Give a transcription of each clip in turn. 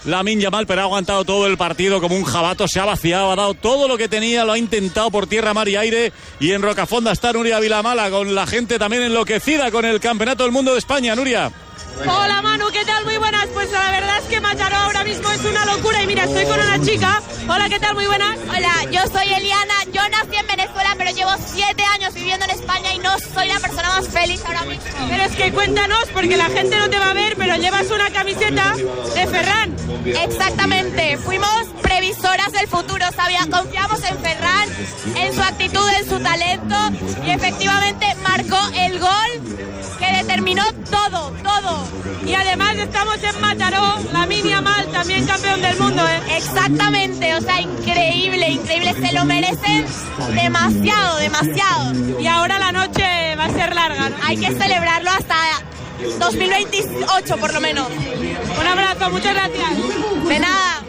Lamine Yamal, pero ha aguantado todo el partido como un jabato, se ha vaciado, ha dado todo lo que tenía, lo ha intentado por tierra, mar y aire. Y en Rocafonda está Nuria Vilamala, con la gente también enloquecida con el Campeonato del Mundo de España. Nuria. Hola Manu, ¿qué tal? Muy buenas. Pues la verdad es que Mataró ahora mismo es una locura. Y mira, estoy con una chica. Hola, ¿qué tal? Muy buenas. Hola, yo soy Eliana. Yo nací en Venezuela, pero llevo 7 años viviendo en España y no soy la persona más feliz ahora mismo. Pero es que cuéntanos, porque la gente no te va a ver, pero llevas una camiseta de Ferran. Exactamente, fuimos previsoras del futuro, confiamos en Ferran, en su actitud, en su talento, y efectivamente marcó el gol que determinó todo. Y además estamos en Mataró, Lamine Yamal, también campeón del mundo, ¿eh? Exactamente, o sea, increíble, se lo merecen demasiado. Y ahora la noche va a ser larga, ¿no? Hay que celebrarlo hasta 2028 por lo menos. Un abrazo, muchas gracias. De nada.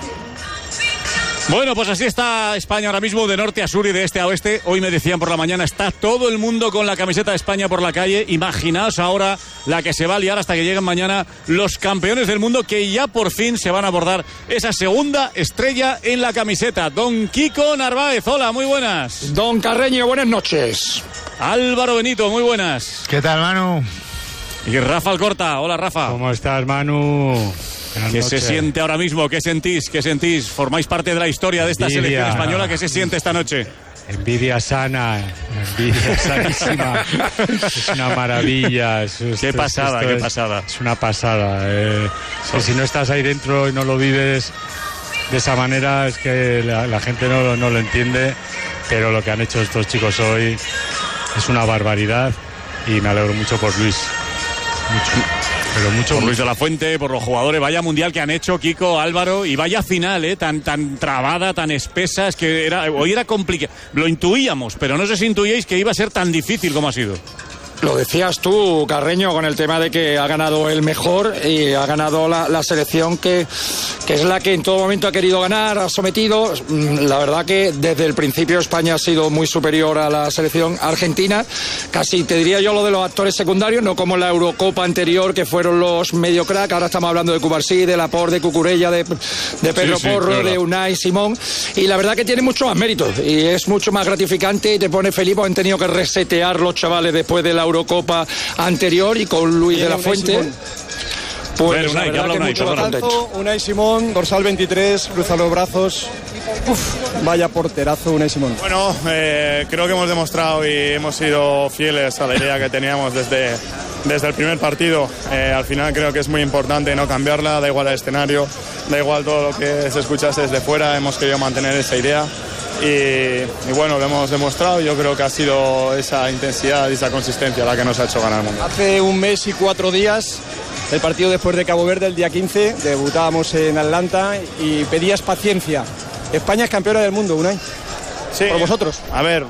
Bueno, pues así está España ahora mismo, de norte a sur y de este a oeste. Hoy me decían por la mañana, está todo el mundo con la camiseta de España por la calle. Imaginaos ahora la que se va a liar hasta que lleguen mañana los campeones del mundo, que ya por fin se van a abordar esa segunda estrella en la camiseta. Don Kiko Narváez, hola, muy buenas. Don Carreño, buenas noches. Álvaro Benito, muy buenas. ¿Qué tal, Manu? Y Rafa Alcorta, hola Rafa. ¿Cómo estás, Manu? ¿Qué se siente ahora mismo? ¿Qué sentís? ¿Formáis parte de la historia de esta selección española? ¿Qué se siente esta noche? Envidia sana, envidia sanísima. Es una maravilla. Qué pasada. Es una pasada. Que si no estás ahí dentro y no lo vives de esa manera, es que la gente no lo entiende. Pero lo que han hecho estos chicos hoy es una barbaridad y me alegro mucho por Luis. Mucho. Por Luis de la Fuente, por los jugadores, vaya mundial que han hecho, Kiko, Álvaro, y vaya final, tan trabada, tan espesa, es que hoy era complicado. Lo intuíamos, pero no sé si intuíais que iba a ser tan difícil como ha sido. Lo decías tú, Carreño, con el tema de que ha ganado el mejor y ha ganado la selección que es la que en todo momento ha querido ganar, ha sometido. La verdad que desde el principio España ha sido muy superior a la selección argentina. Casi te diría yo lo de los actores secundarios, no como en la Eurocopa anterior, que fueron los medio crack. Ahora estamos hablando de Cubarsí, de Laporte, de Cucurella, de Pedro Porro, claro, de Unai Simón. Y la verdad que tiene mucho más mérito y es mucho más gratificante y te pone feliz, porque han tenido que resetear los chavales después de la Eurocopa anterior y con Luis de la Fuente. Pues la verdad que mucho batazo. Unai Simón, dorsal 23, cruza los brazos. Vaya porterazo Unai Simón. Bueno, creo que hemos demostrado y hemos sido fieles a la idea que teníamos desde el primer partido. Al final creo que es muy importante no cambiarla, da igual el escenario, da igual todo lo que se escuchase desde fuera, hemos querido mantener esa idea. Y bueno, lo hemos demostrado. Yo creo que ha sido esa intensidad y esa consistencia la que nos ha hecho ganar el mundo. Hace 1 mes y 4 días, el partido después de Cabo Verde, el día 15, debutábamos en Atlanta y pedías paciencia. España es campeona del mundo, Unai. Sí. Por vosotros. A ver,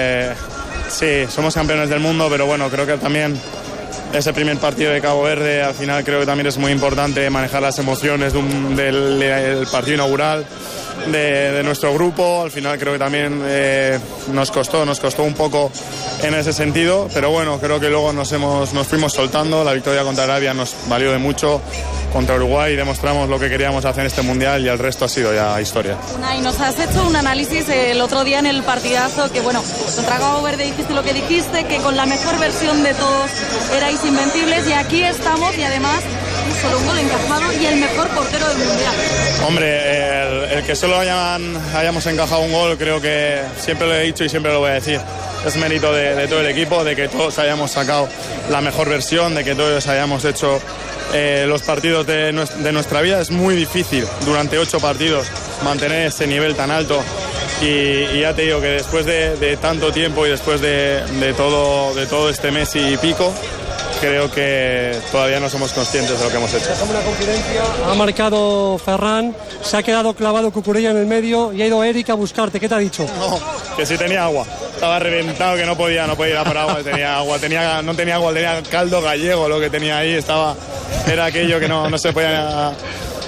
sí, somos campeones del mundo, pero bueno, creo que también ese primer partido de Cabo Verde, al final creo que también es muy importante manejar las emociones del partido inaugural. De nuestro grupo, al final creo que también nos costó un poco en ese sentido, pero bueno, creo que luego nos fuimos soltando. La victoria contra Arabia nos valió de mucho, contra Uruguay demostramos lo que queríamos hacer en este mundial y el resto ha sido ya historia. Unai, nos has hecho un análisis el otro día en el partidazo, que bueno, contra Cabo Verde dijiste lo que dijiste, que con la mejor versión de todos erais invencibles, y aquí estamos, y además solo un gol encajado y el mejor portero del mundial. Hombre, el que solo hayamos encajado un gol, creo que siempre lo he dicho y siempre lo voy a decir, es mérito de todo el equipo, de que todos hayamos sacado la mejor versión, de que todos hayamos hecho los partidos de nuestra vida. Es muy difícil durante 8 partidos mantener ese nivel tan alto, y ya te digo que después de tanto tiempo y después de todo este mes y pico, creo que todavía no somos conscientes de lo que hemos hecho. Ha marcado Ferran, se ha quedado clavado Cucurella en el medio y ha ido Eric a buscarte. ¿Qué te ha dicho? No, que si tenía agua. Estaba reventado, que no podía ir a por agua. Tenía agua, no tenía agua, tenía caldo gallego lo que tenía ahí. Era aquello que no se podía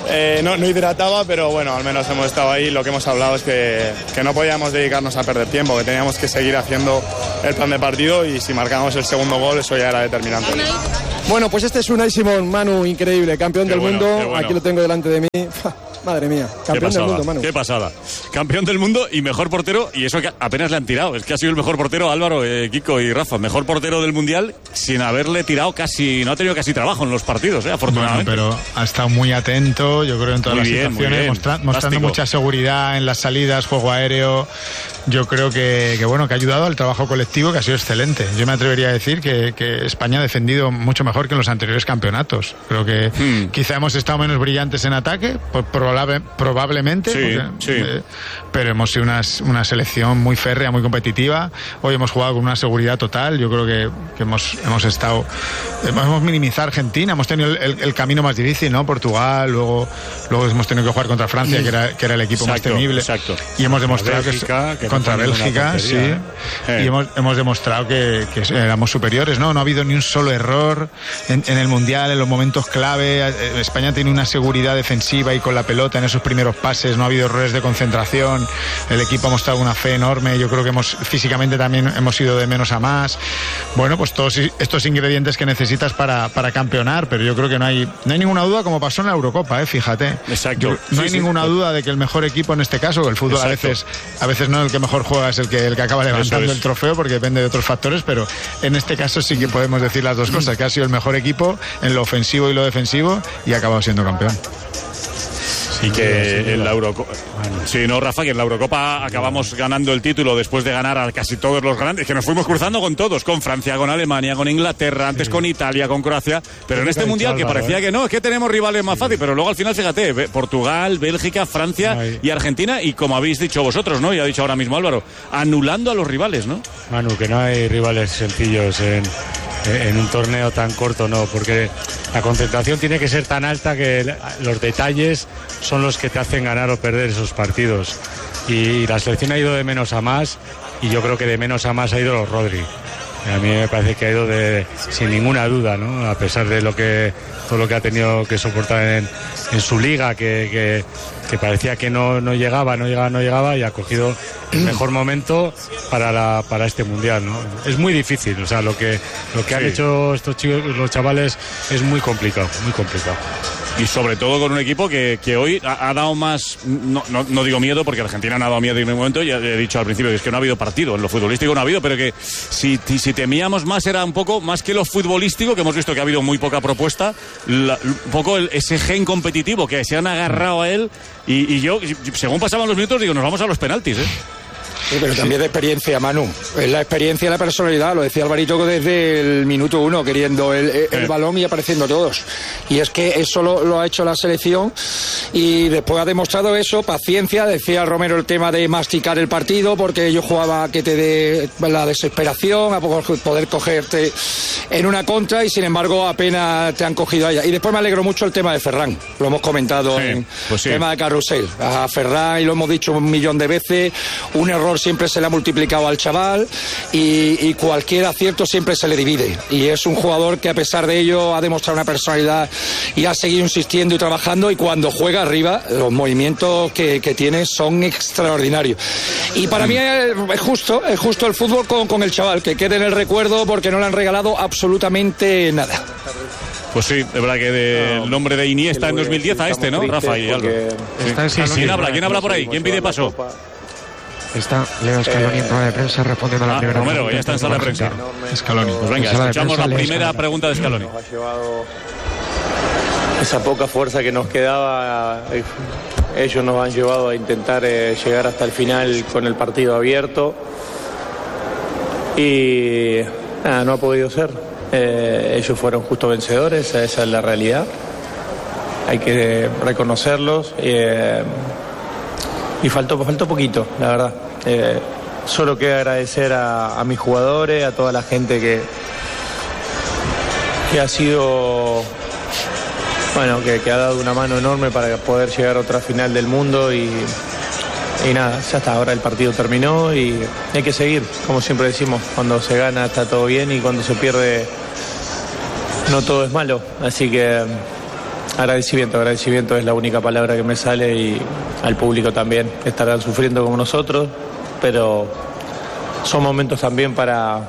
no hidrataba, pero bueno, al menos hemos estado ahí. Lo que hemos hablado es que no podíamos dedicarnos a perder tiempo, que teníamos que seguir haciendo el plan de partido y si marcábamos el segundo gol eso ya era determinante. Bueno, pues este es Unai Simón, Manu, increíble, campeón del mundo, bueno. Aquí lo tengo delante de mí. Madre mía, campeón del mundo, Manu. Qué pasada. Campeón del mundo y mejor portero, y eso que apenas le han tirado. Es que ha sido el mejor portero, Álvaro, Kiko y Rafa. Mejor portero del Mundial sin haberle tirado casi, no ha tenido casi trabajo en los partidos, afortunadamente. Bueno, pero ha estado muy atento, yo creo, en todas las situaciones, mostrando mucha seguridad en las salidas, juego aéreo. Yo creo que ha ayudado al trabajo colectivo, que ha sido excelente. Yo me atrevería a decir que España ha defendido mucho mejor que en los anteriores campeonatos. Creo que quizá hemos estado menos brillantes en ataque, probablemente, pero hemos sido una selección muy férrea, muy competitiva. Hoy hemos jugado con una seguridad total. Yo creo que hemos minimizado a Argentina, hemos tenido el camino más difícil, ¿no? Portugal, luego hemos tenido que jugar contra Francia, que era el equipo más temible. Y hemos demostrado contra Bélgica, sí. Y hemos demostrado que éramos superiores, ¿no? No ha habido ni un solo error en el Mundial, en los momentos clave. España tiene una seguridad defensiva y con la pelota en esos primeros pases no ha habido errores de concentración. El equipo ha mostrado una fe enorme. Yo creo que físicamente también hemos ido de menos a más. Bueno, pues todos estos ingredientes que necesitas para campeonar, pero yo creo que no hay ninguna duda, como pasó en la Eurocopa, fíjate. Exacto. No hay ninguna duda de que el mejor equipo en este caso, el fútbol a veces no el que mejor juega es el que acaba levantando el trofeo, porque depende de otros factores, pero en este caso sí que podemos decir las dos cosas, que ha sido el mejor equipo en lo ofensivo y lo defensivo y ha acabado siendo campeón. Y que en la Eurocopa... Sí, no, Rafa, que en la Eurocopa acabamos ganando el título después de ganar a casi todos los grandes, que nos fuimos cruzando con todos, con Francia, con Alemania, con Inglaterra, antes con Italia, con Croacia, pero en este Mundial que parecía que no, es que tenemos rivales más fáciles, pero luego al final, fíjate, Portugal, Bélgica, Francia y Argentina, y como habéis dicho vosotros, ¿no? Y ha dicho ahora mismo Álvaro, anulando a los rivales, ¿no? Manu, que no hay rivales sencillos en un torneo tan corto, no, porque la concentración tiene que ser tan alta que los detalles son los que te hacen ganar o perder esos partidos, y la selección ha ido de menos a más, y yo creo que de menos a más ha ido los Rodri. A mí me parece que ha ido sin ninguna duda, ¿no? A pesar de todo lo que ha tenido que soportar en su liga, que parecía que no llegaba, y ha cogido el mejor momento para este Mundial, ¿no? Es muy difícil, o sea, lo que han hecho estos chicos, los chavales, es muy complicado, muy complicado. Y sobre todo con un equipo que hoy ha dado más, no digo miedo, porque Argentina no ha dado miedo en ningún momento, ya he dicho al principio que es que no ha habido partido, en lo futbolístico no ha habido, pero que si temíamos más era un poco más que lo futbolístico, que hemos visto que ha habido muy poca propuesta, un poco ese gen competitivo que se han agarrado a él, y yo, según pasaban los minutos, digo, nos vamos a los penaltis, Sí, pero también de experiencia, Manu. Es la experiencia y la personalidad. Lo decía Alvarito desde el minuto 1, queriendo el balón y apareciendo todos. Y es que eso lo ha hecho la selección y después ha demostrado eso, paciencia. Decía Romero el tema de masticar el partido, porque yo jugaba que te dé la desesperación, a poder cogerte en una contra, y sin embargo apenas te han cogido allá. Y después me alegro mucho el tema de Ferran. Lo hemos comentado en el tema de Carrusel. A Ferran, y lo hemos dicho 1.000.000 de veces, un error siempre se le ha multiplicado al chaval, y cualquier acierto siempre se le divide, y es un jugador que a pesar de ello ha demostrado una personalidad y ha seguido insistiendo y trabajando, y cuando juega arriba los movimientos que tiene son extraordinarios, y para mí es justo el fútbol con el chaval, que quede en el recuerdo, porque no le han regalado absolutamente nada. Pues sí, de verdad que del nombre de Iniesta en 2010 a este, ¿no, Rafa y Álvaro? ¿Quién habla por ahí? ¿Quién pide paso? Está Leo Scaloni en rueda de prensa respondiendo a la primera Romero, pregunta. Ya está en sala de prensa. Scaloni. Pues venga, escuchamos la primera pregunta de Scaloni. Nos ha llevado esa poca fuerza que nos quedaba. Ellos nos han llevado a intentar llegar hasta el final con el partido abierto. Y no ha podido ser. Ellos fueron justo vencedores, esa es la realidad. Hay que reconocerlos. Y faltó poquito, la verdad. Solo queda agradecer a mis jugadores, a toda la gente que ha sido, bueno, que ha dado una mano enorme para poder llegar a otra final del mundo, y nada, ya está, ahora el partido terminó y hay que seguir, como siempre decimos, cuando se gana está todo bien y cuando se pierde no todo es malo, así que agradecimiento es la única palabra que me sale, y al público también. Estarán sufriendo como nosotros, pero son momentos también para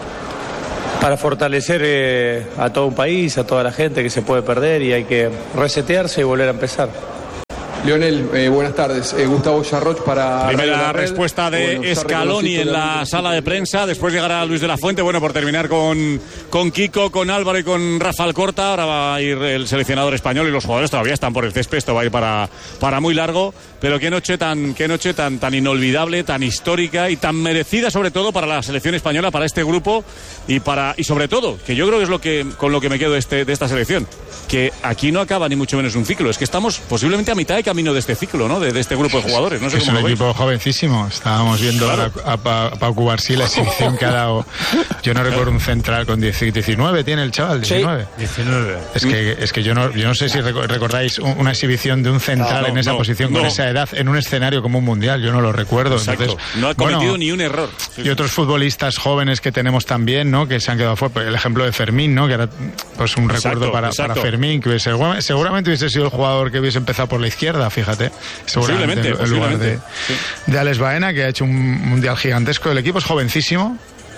fortalecer a todo un país, a toda la gente que se puede perder, y hay que resetearse y volver a empezar. Lionel, buenas tardes. Gustavo Charroch para... Primera respuesta de Scaloni en la sala de prensa. Después llegará Luis de la Fuente. Bueno, por terminar con Kiko, con Álvaro y con Rafa Alcorta. Ahora va a ir el seleccionador español y los jugadores todavía están por el césped. Esto va a ir para muy largo. Pero qué noche tan inolvidable, tan histórica y tan merecida, sobre todo para la selección española, para este grupo y sobre todo, que yo creo que es con lo que me quedo de esta selección, que aquí no acaba ni mucho menos un ciclo. Es que estamos posiblemente a mitad de camino de este ciclo, ¿no? De este grupo de jugadores. No sé es cómo un equipo jovencísimo. Estábamos viendo a Pau Cubarsí, la exhibición que ha dado. Yo no recuerdo un central con 19, tiene el chaval, 19. Sí, 19. Es que yo no sé si recordáis una exhibición de un central en esa posición con esa edad en un escenario como un mundial. Yo no lo recuerdo. Entonces, no ha cometido ni un error. Y otros futbolistas jóvenes que tenemos también, ¿no? Que se han quedado fuera. El ejemplo de Fermín, ¿no? Que era pues un recuerdo para Fermín, que seguramente hubiese sido el jugador que hubiese empezado por la izquierda, fíjate. Seguramente en lugar de Alex Baena, que ha hecho un mundial gigantesco. El equipo es jovencísimo.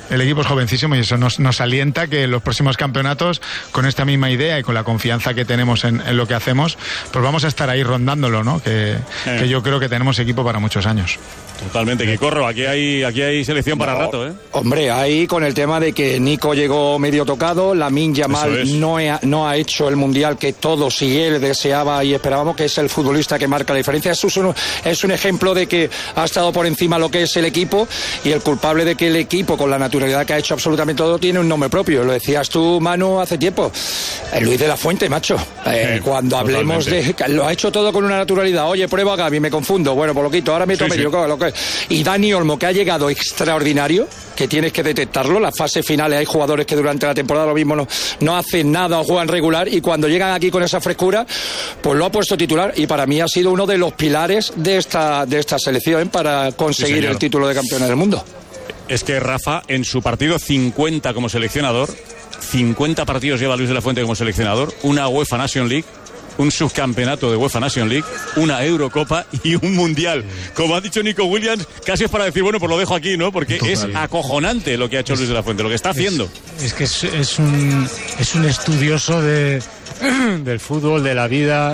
Y eso nos alienta que en los próximos campeonatos, con esta misma idea y con la confianza que tenemos en lo que hacemos, pues vamos a estar ahí rondándolo, ¿no? Que yo creo que tenemos equipo para muchos años. Totalmente, que corro, aquí hay selección para rato, ¿eh? Hombre, ahí con el tema de que Nico llegó medio tocado, Lamine Yamal no ha hecho el mundial que todos y él deseaba y esperábamos, que es el futbolista que marca la diferencia. Es un ejemplo de que ha estado por encima lo que es el equipo, y el culpable de que el equipo, con la naturalidad que ha hecho absolutamente todo, tiene un nombre propio. Lo decías tú, Manu, hace tiempo. Luis de la Fuente, macho. Cuando hablemos lo ha hecho todo con una naturalidad. Oye, prueba a Gaby, me confundo. Bueno, pues lo quito, ahora meto medio. Y Dani Olmo, que ha llegado extraordinario, que tienes que detectarlo. Las fases finales hay jugadores que durante la temporada lo mismo no hacen nada o juegan regular, y cuando llegan aquí con esa frescura, pues lo ha puesto titular, y para mí ha sido uno de los pilares de esta selección para conseguir el título de campeones del mundo. Es que Rafa, en su partido 50 como seleccionador, 50 partidos lleva Luis de la Fuente como seleccionador, una UEFA Nation League, un subcampeonato de UEFA Nation League, una Eurocopa y un Mundial. Como ha dicho Nico Williams, casi es para decir, bueno, pues lo dejo aquí, ¿no? Porque es acojonante lo que ha hecho Luis de la Fuente, lo que está haciendo. Es que es un estudioso del fútbol, de la vida.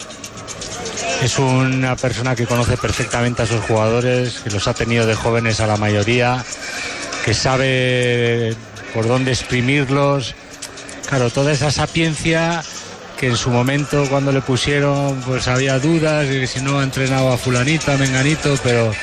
Es una persona que conoce perfectamente a sus jugadores, que los ha tenido de jóvenes a la mayoría, que sabe por dónde exprimirlos. Claro, toda esa sapiencia que en su momento, cuando le pusieron, pues había dudas de que si no entrenaba a fulanito, a menganito,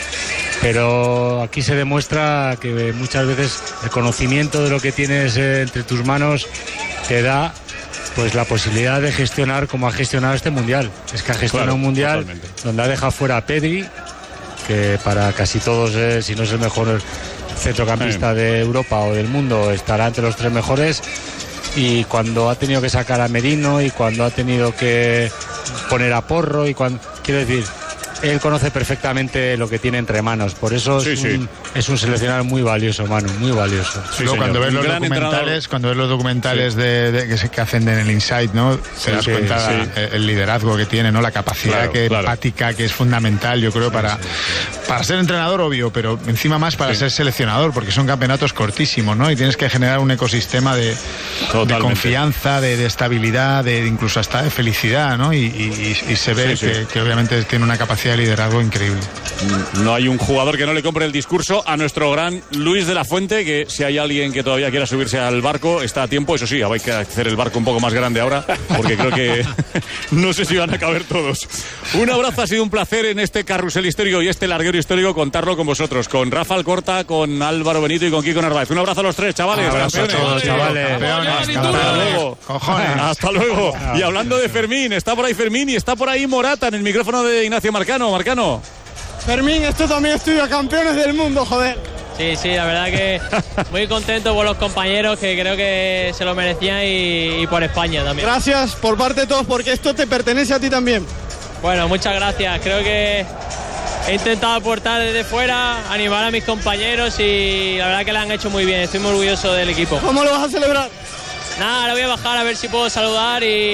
pero aquí se demuestra que muchas veces el conocimiento de lo que tienes entre tus manos te da pues la posibilidad de gestionar como ha gestionado este mundial. Es que ha gestionado un mundial totalmente, donde ha dejado fuera a Pedri, que para casi todos, si no es el mejor centrocampista de Europa o del mundo, estará entre los 3 mejores. Y cuando ha tenido que sacar a Merino, y cuando ha tenido que poner a Porro, y cuando, quiero decir, él conoce perfectamente lo que tiene entre manos. Por eso es un seleccionador muy valioso, Manu, muy valioso. Luego, cuando ves los documentales que hacen en el Inside, ¿no? Te das cuenta el liderazgo que tiene, ¿no? La capacidad empática, que es fundamental, yo creo, para ser entrenador, obvio, pero encima más para ser seleccionador, porque son campeonatos cortísimos, ¿no? Y tienes que generar un ecosistema de confianza, de estabilidad, de incluso hasta de felicidad, ¿no? Y se ve que obviamente tiene una capacidad de liderazgo increíble. No hay un jugador que no le compre el discurso a nuestro gran Luis de la Fuente, que si hay alguien que todavía quiera subirse al barco, está a tiempo. Eso sí, hay que hacer el barco un poco más grande ahora, porque creo que no sé si van a caber todos. Un abrazo, ha sido un placer en este carrusel histórico y este larguero histórico contarlo con vosotros, con Rafa Alcorta, con Álvaro Benito y con Kiko Narváez. Un abrazo a los 3, chavales. Un abrazo a todos, chavales. Hasta luego. Hasta luego. Y hablando de Fermín, está por ahí Fermín y está por ahí Morata en el micrófono de Ignacio Marcano. Fermín, esto también estudia campeones del mundo, joder. Sí, la verdad que muy contento por los compañeros, que creo que se lo merecían, y por España también. Gracias por parte de todos, porque esto te pertenece a ti también. Bueno, muchas gracias. Creo que he intentado aportar desde fuera, animar a mis compañeros, y la verdad que lo han hecho muy bien. Estoy muy orgulloso del equipo. ¿Cómo lo vas a celebrar? Nada, ahora voy a bajar a ver si puedo saludar y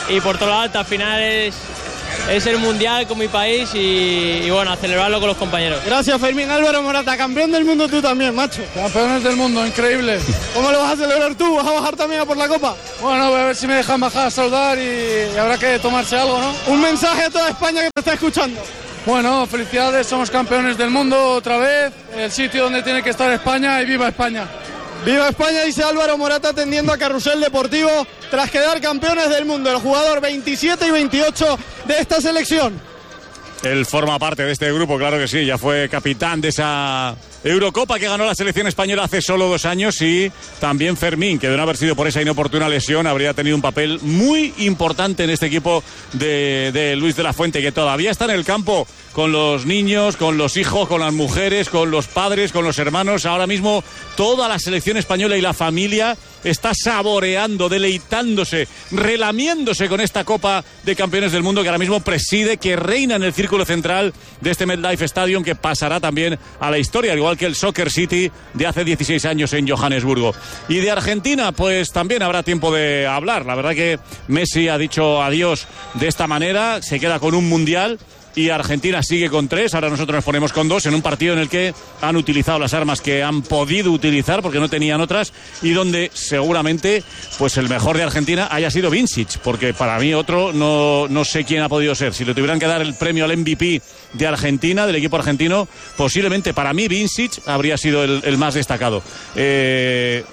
por todo lo alto. Al final es el mundial con mi país y bueno, a celebrarlo con los compañeros. Gracias, Fermín. Álvaro Morata, campeón del mundo tú también, macho. Campeones del mundo, increíble. ¿Cómo lo vas a celebrar tú? ¿Vas a bajar también a por la copa? Bueno, voy a ver si me dejan bajar a saludar y habrá que tomarse algo, ¿no? Un mensaje a toda España que te está escuchando. Bueno, felicidades, somos campeones del mundo otra vez, el sitio donde tiene que estar España y viva España. Viva España, dice Álvaro Morata atendiendo a Carrusel Deportivo tras quedar campeones del mundo, el jugador 27 y 28 de esta selección. Él forma parte de este grupo, claro que sí, ya fue capitán de esa Eurocopa que ganó la selección española hace solo 2 años, y también Fermín, que de no haber sido por esa inoportuna lesión habría tenido un papel muy importante en este equipo de Luis de la Fuente, que todavía está en el campo con los niños, con los hijos, con las mujeres, con los padres, con los hermanos. Ahora mismo toda la selección española y la familia está saboreando, deleitándose, relamiéndose con esta Copa de Campeones del Mundo que ahora mismo preside, que reina en el círculo central de este MetLife Stadium, que pasará también a la historia, al igual que el Soccer City de hace 16 años en Johannesburgo. Y de Argentina, pues también habrá tiempo de hablar. La verdad que Messi ha dicho adiós de esta manera, se queda con un mundial. Y Argentina sigue con 3, ahora nosotros nos ponemos con 2 en un partido en el que han utilizado las armas que han podido utilizar porque no tenían otras, y donde seguramente pues el mejor de Argentina haya sido Vincic, porque para mí otro no sé quién ha podido ser. Si le tuvieran que dar el premio al MVP de Argentina, del equipo argentino, posiblemente para mí Vincic habría sido el más destacado. Qué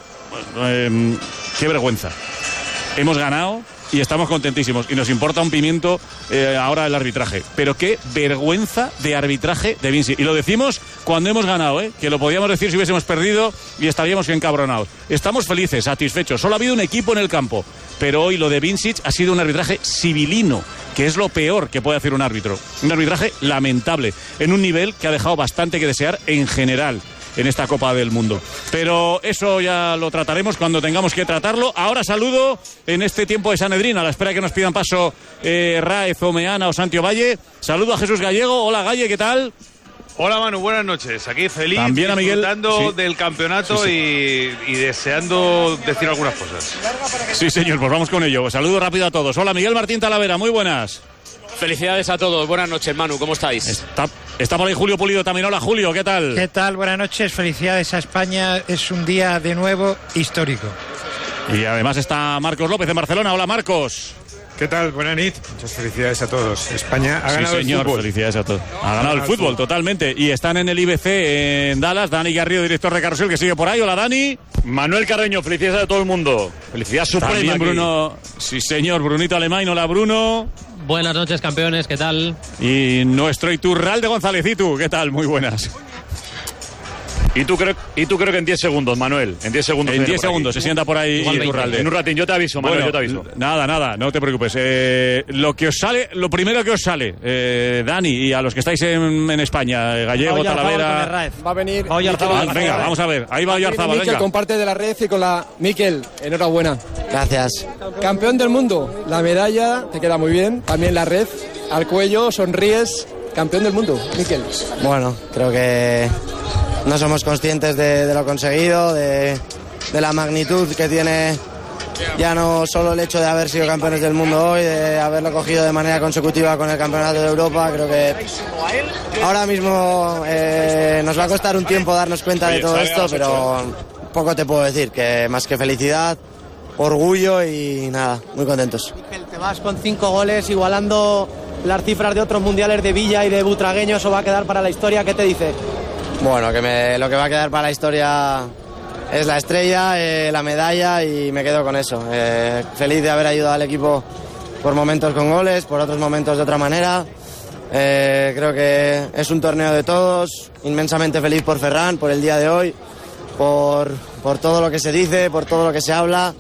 vergüenza. Hemos ganado y estamos contentísimos y nos importa un pimiento ahora el arbitraje, pero qué vergüenza de arbitraje de Vinci, y lo decimos cuando hemos ganado, que lo podíamos decir si hubiésemos perdido y estaríamos encabronados. Estamos felices, satisfechos, solo ha habido un equipo en el campo, pero hoy lo de Vincic ha sido un arbitraje civilino, que es lo peor que puede hacer un árbitro, un arbitraje lamentable, en un nivel que ha dejado bastante que desear en general en esta Copa del Mundo. Pero eso ya lo trataremos cuando tengamos que tratarlo. Ahora saludo en este tiempo de Sanedrín, a la espera que nos pidan paso Raez, Omeana o Santi Ovalle. Saludo a Jesús Gallego. Hola, Galle, ¿qué tal? Hola, Manu, buenas noches. Aquí feliz, también a Miguel, disfrutando del campeonato y deseando decir algunas cosas. Sí, señor, pues vamos con ello. Saludo rápido a todos. Hola, Miguel Martín Talavera, muy buenas. Felicidades a todos, buenas noches, Manu, ¿cómo estáis? Está por ahí Julio Pulido también. Hola, Julio, ¿qué tal? ¿Qué tal? Buenas noches, felicidades a España, es un día de nuevo histórico. Y además está Marcos López en Barcelona. Hola, Marcos. ¿Qué tal? Buenas noches. Muchas felicidades a todos. España ha ganado señor, el fútbol. Felicidades a todos. Ha ganado el fútbol, totalmente. Y están en el IBC en Dallas. Dani Garrido, director de Carrusel, que sigue por ahí. Hola, Dani. Manuel Carreño, felicidades a todo el mundo. Felicidad suprema. También Bruno. Sí, señor. Brunito Alemán. Hola, Bruno. Buenas noches, campeones. ¿Qué tal? Y nuestro Iturralde González. ¿Y tú? ¿Qué tal? Muy buenas. Y tú creo que en 10 segundos, Manuel. En 10 segundos. En 10 segundos se sienta por ahí Iturralde. En un ratín, yo te aviso, Manuel, yo te aviso. Nada, no te preocupes. Lo primero que os sale, Dani, y a los que estáis en España, Gallego, Talavera. Va a venir. Venga, vamos a ver. Ahí va Oyarzábal. Miquel, comparte de la red y con la. Miquel, enhorabuena. Gracias. Campeón del mundo. La medalla te queda muy bien. También la red. Al cuello, sonríes. Campeón del mundo, Miquel. Bueno, creo que no somos conscientes de lo conseguido, de la magnitud que tiene ya no solo el hecho de haber sido campeones del mundo hoy, de haberlo cogido de manera consecutiva con el Campeonato de Europa. Creo que ahora mismo nos va a costar un tiempo darnos cuenta de todo esto, pero poco te puedo decir, que más que felicidad, orgullo y nada, muy contentos. Te vas con 5 goles, igualando las cifras de otros mundiales de Villa y de Butragueño, eso va a quedar para la historia. ¿Qué te dice? Bueno, lo que va a quedar para la historia es la estrella, la medalla, y me quedo con eso. Feliz de haber ayudado al equipo por momentos con goles, por otros momentos de otra manera. Creo que es un torneo de todos, inmensamente feliz por Ferran, por el día de hoy, por todo lo que se dice, por todo lo que se habla.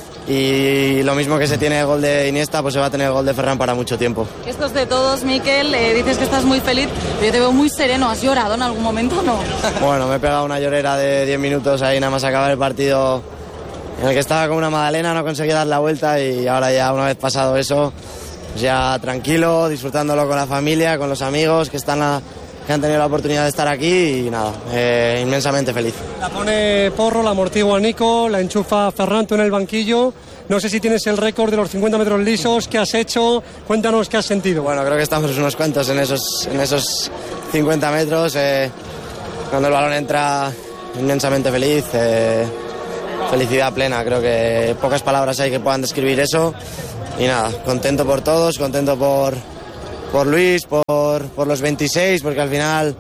Y lo mismo que se tiene el gol de Iniesta, pues se va a tener el gol de Ferran para mucho tiempo. Esto es de todos, Miquel. Dices que estás muy feliz, pero yo te veo muy sereno. ¿Has llorado en algún momento o no? Bueno, me he pegado una llorera de 10 minutos ahí nada más acabar el partido, en el que estaba como una magdalena, no conseguí dar la vuelta, y ahora ya, una vez pasado eso, pues ya tranquilo, disfrutándolo con la familia, con los amigos que han tenido la oportunidad de estar aquí, y nada, inmensamente feliz. La pone Porro, la amortigua Nico, la enchufa Ferran, tú en el banquillo. No sé si tienes el récord de los 50 metros lisos, ¿qué has hecho? Cuéntanos qué has sentido. Bueno, creo que estamos unos cuantos en esos 50 metros. Cuando el balón entra, inmensamente feliz. Felicidad plena, creo que pocas palabras hay que puedan describir eso. Y nada, contento por todos, contento por Luis, por los 26, porque al final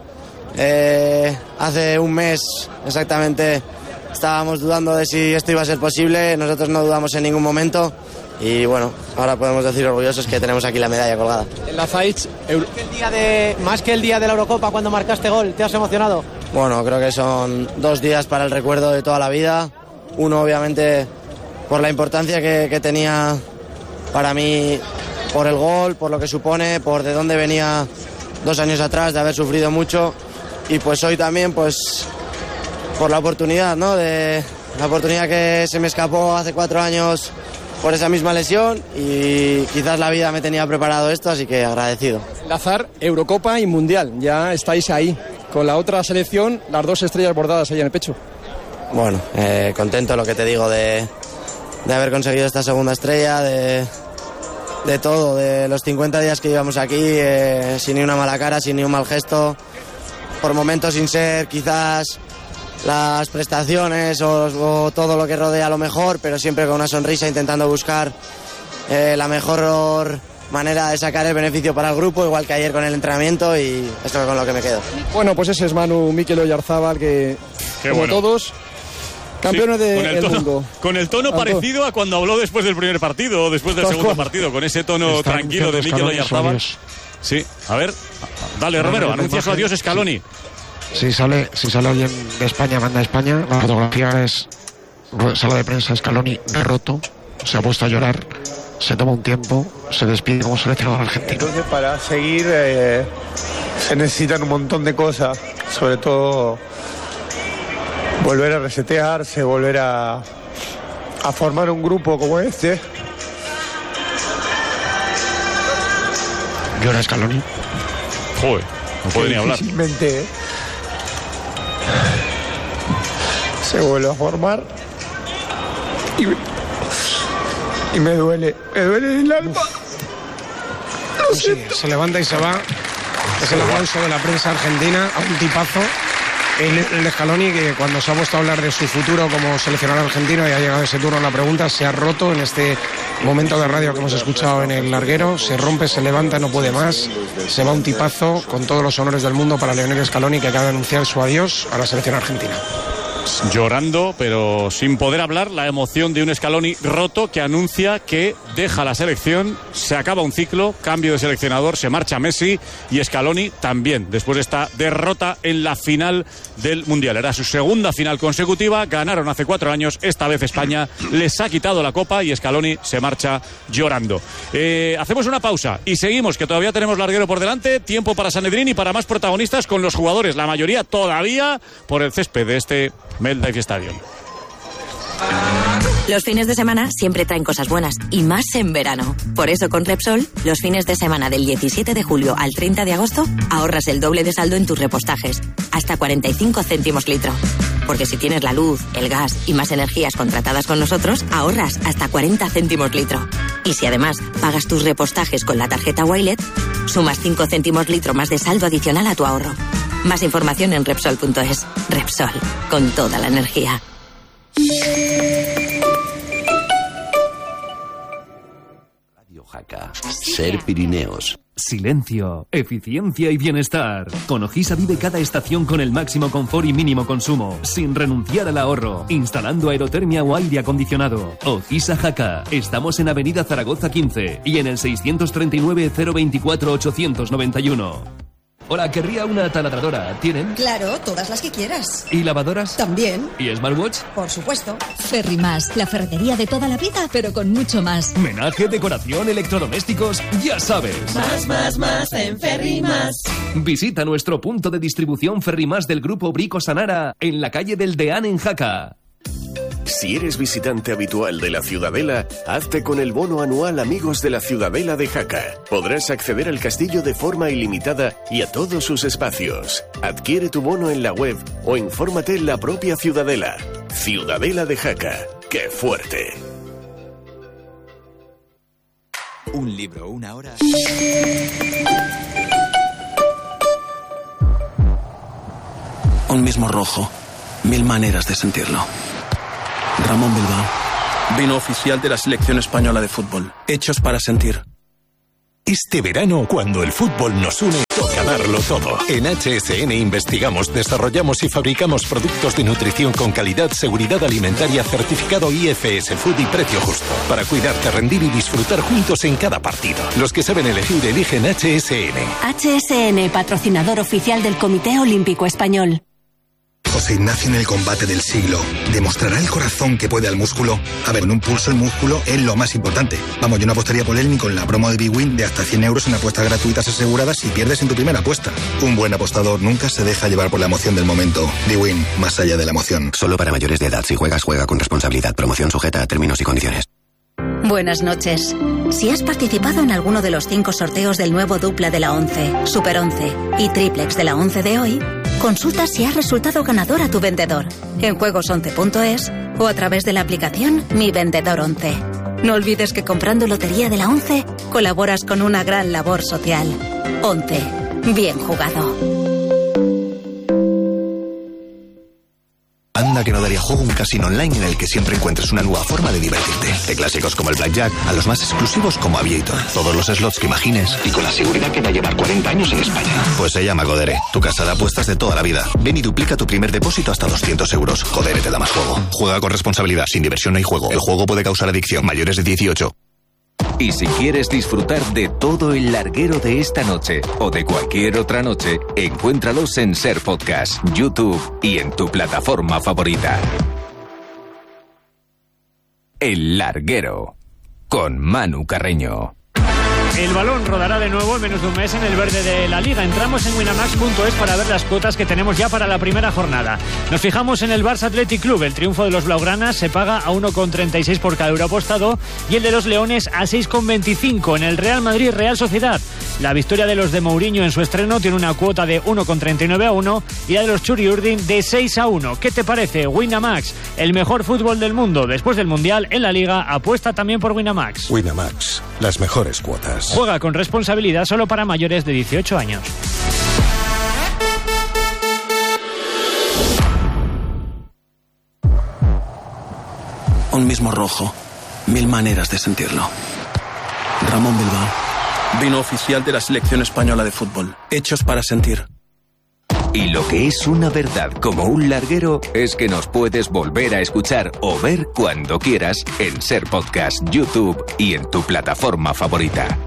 hace un mes exactamente estábamos dudando de si esto iba a ser posible, nosotros no dudamos en ningún momento y bueno, ahora podemos decir orgullosos que tenemos aquí la medalla colgada. La Zaitz, más que el día de la Eurocopa cuando marcaste gol, ¿te has emocionado? Bueno, creo que son 2 días para el recuerdo de toda la vida. Uno, obviamente, por la importancia que tenía para mí, por el gol, por lo que supone, por de dónde venía 2 años atrás, de haber sufrido mucho. Y pues hoy también, pues, por la oportunidad, ¿no? La oportunidad que se me escapó hace 4 años por esa misma lesión y quizás la vida me tenía preparado esto, así que agradecido. Lazar, Eurocopa y Mundial, ya estáis ahí. Con la otra selección, las 2 estrellas bordadas ahí en el pecho. Bueno, contento, lo que te digo, de haber conseguido esta segunda estrella, de todo, de los 50 días que llevamos aquí, sin ni una mala cara, sin ni un mal gesto, por momentos sin ser quizás las prestaciones o todo lo que rodea lo mejor, pero siempre con una sonrisa, intentando buscar la mejor manera de sacar el beneficio para el grupo, igual que ayer con el entrenamiento, y esto es con lo que me quedo. Bueno, pues ese es Manu Mikel Oyarzábal, que como bueno, todos campeones del mundo. Con el tono parecido a cuando habló después del primer partido o después del segundo partido, con ese tono tranquilo de Mikel Oyarzábal. Sí, a ver, dale Romero, anuncia su adiós Scaloni. Si sale hoy de España, manda a España, la fotografía es sala de prensa, Scaloni roto, se ha puesto a llorar, se toma un tiempo, se despide como seleccionador argentino. Entonces, para seguir se necesitan un montón de cosas, sobre todo volver a resetearse, volver a formar un grupo como este. Llora Scaloni. Joder, no puede ni hablar. Difícilmente se vuelve a formar y me duele el alma. Sí, se levanta y se va. Es el aplauso de la prensa argentina a un tipazo. El Scaloni, que cuando se ha puesto a hablar de su futuro como seleccionador argentino y ha llegado ese turno a la pregunta, se ha roto en este momento de radio que hemos escuchado en el larguero. Se rompe, se levanta, no puede más. Se va un tipazo con todos los honores del mundo para Lionel Scaloni, que acaba de anunciar su adiós a la selección argentina. Llorando, pero sin poder hablar, la emoción de un Scaloni roto que anuncia que deja la selección, se acaba un ciclo, cambio de seleccionador, se marcha Messi y Scaloni también, después de esta derrota en la final del Mundial. Era su segunda final consecutiva, ganaron hace 4 años, esta vez España les ha quitado la copa y Scaloni se marcha llorando. Hacemos una pausa y seguimos, que todavía tenemos larguero por delante, tiempo para Sanedrín y para más protagonistas con los jugadores, la mayoría todavía por el césped de este MetLife Stadium. Los fines de semana siempre traen cosas buenas, y más en verano. Por eso con Repsol, los fines de semana del 17 de julio al 30 de agosto, ahorras el doble de saldo en tus repostajes, hasta 45 céntimos litro. Porque si tienes la luz, el gas y más energías contratadas con nosotros, ahorras hasta 40 céntimos litro. Y si además pagas tus repostajes con la tarjeta Wilet, sumas 5 céntimos litro más de saldo adicional a tu ahorro. Más información en Repsol.es. Repsol, con toda la energía. Radio Jaca, Ser Pirineos. Silencio, eficiencia y bienestar. Con Ojisa vive cada estación con el máximo confort y mínimo consumo, sin renunciar al ahorro, instalando aerotermia o aire acondicionado. Ojisa Jaca. Estamos en Avenida Zaragoza 15 y en el 639 024 891. Hola, querría una taladradora. ¿Tienen? Claro, todas las que quieras. ¿Y lavadoras? También. ¿Y smartwatch? Por supuesto. Ferrimás, la ferretería de toda la vida, pero con mucho más. Menaje, decoración, electrodomésticos, ya sabes. Más en Ferrimás. Visita nuestro punto de distribución Ferrimás del Grupo Brico Sanara en la calle del Deán en Jaca. Si eres visitante habitual de la Ciudadela, hazte con el bono anual Amigos de la Ciudadela de Jaca. Podrás acceder al castillo de forma ilimitada y a todos sus espacios. Adquiere tu bono en la web o infórmate en la propia Ciudadela. Ciudadela de Jaca. ¡Qué fuerte! Un libro, una hora. Un mismo rojo, 1000 maneras de sentirlo. Ramón Bilbao, vino oficial de la selección española de fútbol. Hechos para sentir. Este verano, cuando el fútbol nos une, toca darlo todo. En HSN investigamos, desarrollamos y fabricamos productos de nutrición con calidad, seguridad alimentaria, certificado IFS Food y precio justo. Para cuidarte, rendir y disfrutar juntos en cada partido. Los que saben elegir, eligen HSN. HSN, patrocinador oficial del Comité Olímpico Español. José Ignacio en el combate del siglo. ¿Demostrará el corazón que puede al músculo? A ver, en un pulso el músculo es lo más importante. Vamos, yo no apostaría por él ni con la promo de BWin de hasta 100 euros en apuestas gratuitas aseguradas si pierdes en tu primera apuesta. Un buen apostador nunca se deja llevar por la emoción del momento. BWin, más allá de la emoción. Solo para mayores de edad. Si juegas, juega con responsabilidad. Promoción sujeta a términos y condiciones. Buenas noches. Si has participado en alguno de los 5 sorteos del nuevo dupla de la 11, Super 11 y triplex de la 11 de hoy, consulta si has resultado ganador a tu vendedor en juegos11.es o a través de la aplicación Mi Vendedor 11. No olvides que comprando lotería de la 11 colaboras con una gran labor social. 11. Bien jugado. Anda que no daría juego un casino online en el que siempre encuentres una nueva forma de divertirte. De clásicos como el Blackjack a los más exclusivos como Aviator. Todos los slots que imagines y con la seguridad que va a llevar 40 años en España. Pues se llama Codere, tu casa de apuestas de toda la vida. Ven y duplica tu primer depósito hasta 200 euros. Codere te da más juego. Juega con responsabilidad, sin diversión no hay juego. El juego puede causar adicción. Mayores de 18. Y si quieres disfrutar de todo el larguero de esta noche o de cualquier otra noche, encuéntralos en Ser Podcast, YouTube y en tu plataforma favorita. El Larguero, con Manu Carreño. El balón rodará de nuevo en menos de un mes en el verde de la Liga. Entramos en winamax.es para ver las cuotas que tenemos ya para la primera jornada. Nos fijamos en el Barça Athletic Club. El triunfo de los blaugranas se paga a 1,36 por cada euro apostado y el de los leones a 6,25. En el Real Madrid Real Sociedad, la victoria de los de Mourinho en su estreno tiene una cuota de 1,39 a 1 y la de los Churiurdin de 6 a 1. ¿Qué te parece? Winamax, el mejor fútbol del mundo. Después del Mundial en la Liga, apuesta también por Winamax. Winamax, las mejores cuotas. Juega con responsabilidad solo para mayores de 18 años. Un mismo rojo, 1000 maneras de sentirlo. Ramón Bilbao, vino oficial de la selección española de fútbol. Hechos para sentir. Y lo que es una verdad como un larguero es que nos puedes volver a escuchar o ver cuando quieras en Ser Podcast, YouTube y en tu plataforma favorita.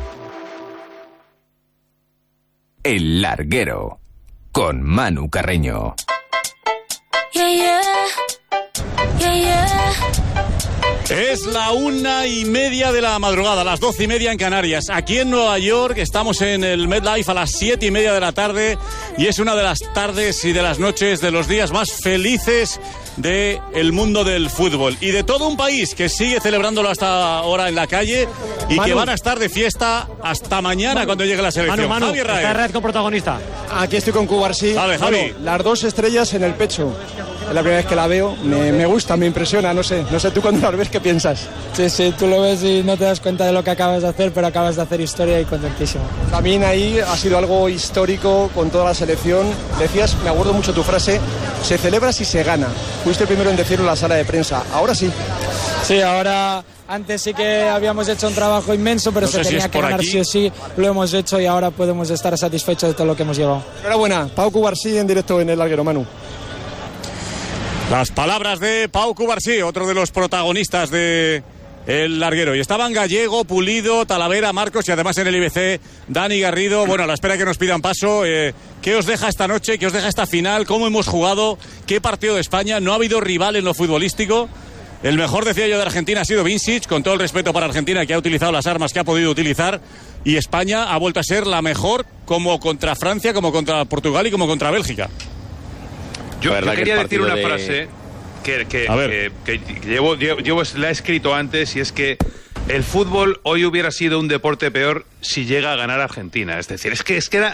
El Larguero, con Manu Carreño. Yeah, yeah. Yeah, yeah. Es la 1:30 de la madrugada, las 12:30 en Canarias. Aquí en Nueva York estamos en el MetLife a las 7:30 de la tarde y es una de las tardes y de las noches de los días más felices del mundo del fútbol y de todo un país que sigue celebrándolo hasta ahora en la calle y Manu, que van a estar de fiesta hasta mañana cuando llegue la selección. Manu, Javi Raez. Red con protagonista. Aquí estoy con Cubarsí. Vale, Javi. Bueno, las 2 estrellas en el pecho. Es la primera vez que la veo, me gusta, me impresiona, no sé tú cuando la ves qué piensas. Sí, tú lo ves y no te das cuenta de lo que acabas de hacer, pero acabas de hacer historia y contentísimo. También ahí ha sido algo histórico con toda la selección. Decías, me acuerdo mucho tu frase, se celebra si se gana. Fuiste el primero en decirlo en la sala de prensa, ahora sí. Sí, ahora... Antes sí que habíamos hecho un trabajo inmenso, pero no se tenía que ganar sí o sí. Lo hemos hecho y ahora podemos estar satisfechos de todo lo que hemos llevado. Enhorabuena, Pau Cubarsí en directo en El Larguero, Manu. Las palabras de Pau Cubarsí, otro de los protagonistas de El Larguero. Y estaban Gallego, Pulido, Talavera, Marcos y además en el IBC Dani Garrido. Bueno, a la espera que nos pidan paso. ¿Qué os deja esta noche? ¿Qué os deja esta final? ¿Cómo hemos jugado? ¿Qué partido de España? No ha habido rival en lo futbolístico. El mejor, decía yo, de Argentina ha sido Vincic, con todo el respeto para Argentina, que ha utilizado las armas que ha podido utilizar. Y España ha vuelto a ser la mejor, como contra Francia, como contra Portugal y como contra Bélgica. Yo quería decir una frase que llevo, la he escrito antes, y es que el fútbol hoy hubiera sido un deporte peor si llega a ganar Argentina. Es decir, es que era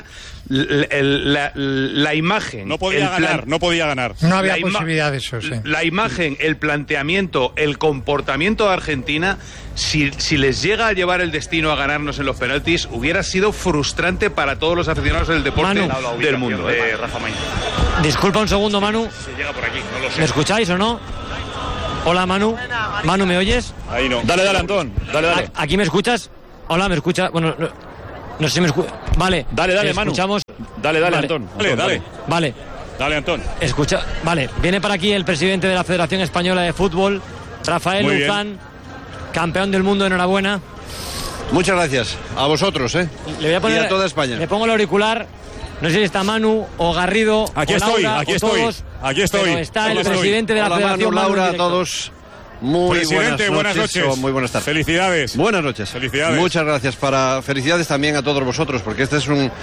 la imagen. No podía ganar. No había posibilidad de eso, sí. La imagen, el planteamiento, el comportamiento de Argentina, si les llega a llevar el destino a ganarnos en los penaltis, hubiera sido frustrante para todos los aficionados del deporte del mundo. Rafa Maíz. Disculpa un segundo, Manu. Se llega por aquí, no lo sé. ¿Me escucháis o no? Hola, Manu. Manu, ¿me oyes? Ahí no. Dale, Antón. Dale. ¿Aquí me escuchas? Hola, ¿me escuchas? Bueno, no sé si me escuchas. Vale. Dale, Manu. Escuchamos. Dale, Antón. Dale. Vale. Dale, Antón. Escucha. Vale. Viene para aquí el presidente de la Federación Española de Fútbol, Rafael Luzán, campeón del mundo. Enhorabuena. Muchas gracias. A vosotros, Le voy a poner, y a toda España. Le pongo el auricular. No sé si está Manu o Garrido. Aquí o Laura, aquí estoy. Pero está el presidente de la Federación. Manu, Laura, a todos. Muy Presidente, buenas noches. Muy buenas tardes. Felicidades. Buenas noches. Felicidades. Muchas gracias. Felicidades también a todos vosotros, porque esto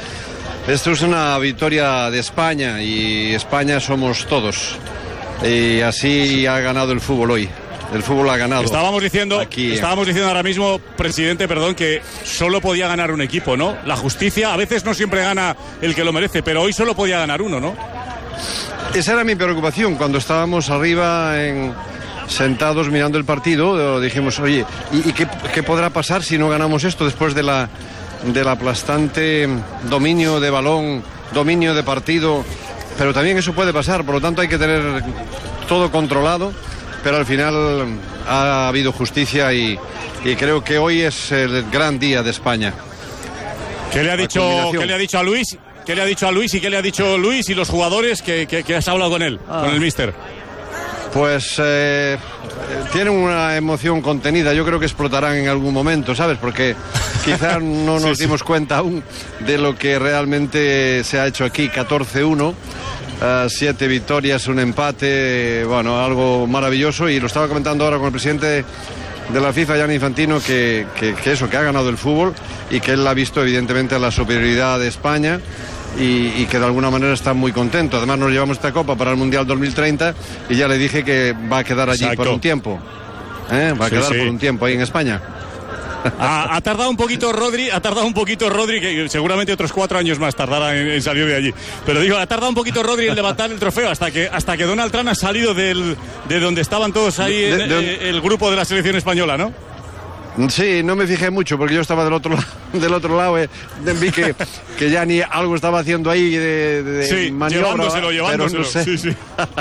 es una victoria de España, y España somos todos. Y así ha ganado el fútbol hoy. El fútbol ha ganado. Estábamos diciendo ahora mismo, presidente, perdón, que solo podía ganar un equipo, ¿no? La justicia a veces no siempre gana el que lo merece, pero hoy solo podía ganar uno, ¿no? Esa era mi preocupación cuando estábamos arriba sentados mirando el partido. Dijimos, oye, ¿y qué podrá pasar si no ganamos esto después del aplastante dominio de balón, dominio de partido? Pero también eso puede pasar, por lo tanto hay que tener todo controlado. Pero al final ha habido justicia y creo que hoy es el gran día de España. ¿Qué le ha dicho a Luis? ¿Qué le ha dicho a Luis y qué le ha dicho Luis y los jugadores que has hablado con él, con el míster? Pues tienen una emoción contenida. Yo creo que explotarán en algún momento, ¿sabes? Porque quizás no nos dimos cuenta aún de lo que realmente se ha hecho aquí. 14-1. 7 victorias, un empate, bueno, algo maravilloso. Y lo estaba comentando ahora con el presidente de la FIFA, Gianni Infantino, que ha ganado el fútbol y que él ha visto evidentemente la superioridad de España y que de alguna manera está muy contento. Además nos llevamos esta copa para el Mundial 2030 y ya le dije que va a quedar allí por un tiempo. Va a quedar por un tiempo ahí en España. Ha tardado un poquito Rodri, que seguramente otros 4 años más tardará en salir de allí. Pero digo, ha tardado un poquito Rodri en levantar el trofeo hasta que Donald Trump ha salido de donde estaban todos ahí el grupo de la selección española, ¿no? Sí, no me fijé mucho porque yo estaba del otro lado. Vi que ya ni algo estaba haciendo ahí de maniobra. Llevándoselo. No sé. Sí.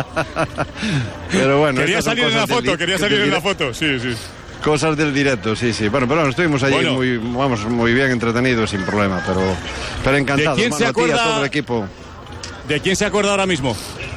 Pero bueno. Quería salir en la foto, sí. Cosas del directo, sí. Bueno, pero estuvimos allí muy bien entretenidos, sin problema, pero encantados. ¿De quién se acuerda? A todo el equipo. ¿De quién se acuerda ahora mismo?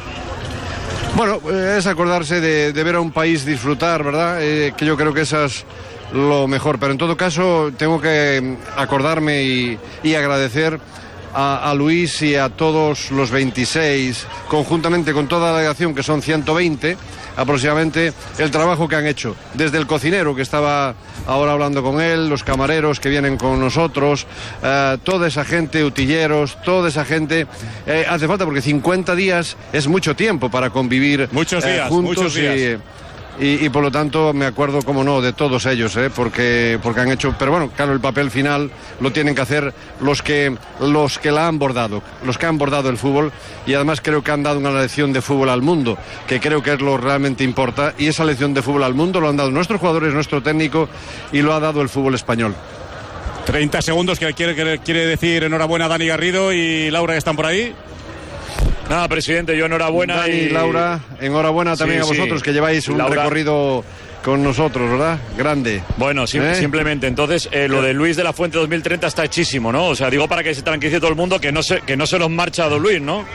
Bueno, es acordarse de ver a un país disfrutar, ¿verdad? Que yo creo que esa es lo mejor, pero en todo caso tengo que acordarme y agradecer a Luis y a todos los 26, conjuntamente con toda la delegación, que son 120 aproximadamente, el trabajo que han hecho, desde el cocinero que estaba ahora hablando con él, los camareros que vienen con nosotros, toda esa gente, utilleros, toda esa gente, hace falta, porque 50 días es mucho tiempo para convivir juntos. Y por lo tanto me acuerdo, como no, de todos ellos, porque han hecho, pero bueno, claro, el papel final lo tienen que hacer los que la han bordado, los que han bordado el fútbol, y además creo que han dado una lección de fútbol al mundo, que creo que es lo realmente importa, y esa lección de fútbol al mundo lo han dado nuestros jugadores, nuestro técnico, y lo ha dado el fútbol español. 30 segundos que quiere decir enhorabuena a Dani Garrido y Laura, que están por ahí. Nada, presidente, yo enhorabuena. Dani y Laura, enhorabuena también a vosotros, que lleváis un recorrido con nosotros, ¿verdad? Grande. Bueno, simplemente, entonces, lo de Luis de la Fuente 2030 está hechísimo, ¿no? O sea, digo para que se tranquilice todo el mundo que no se nos marcha a don Luis, ¿no?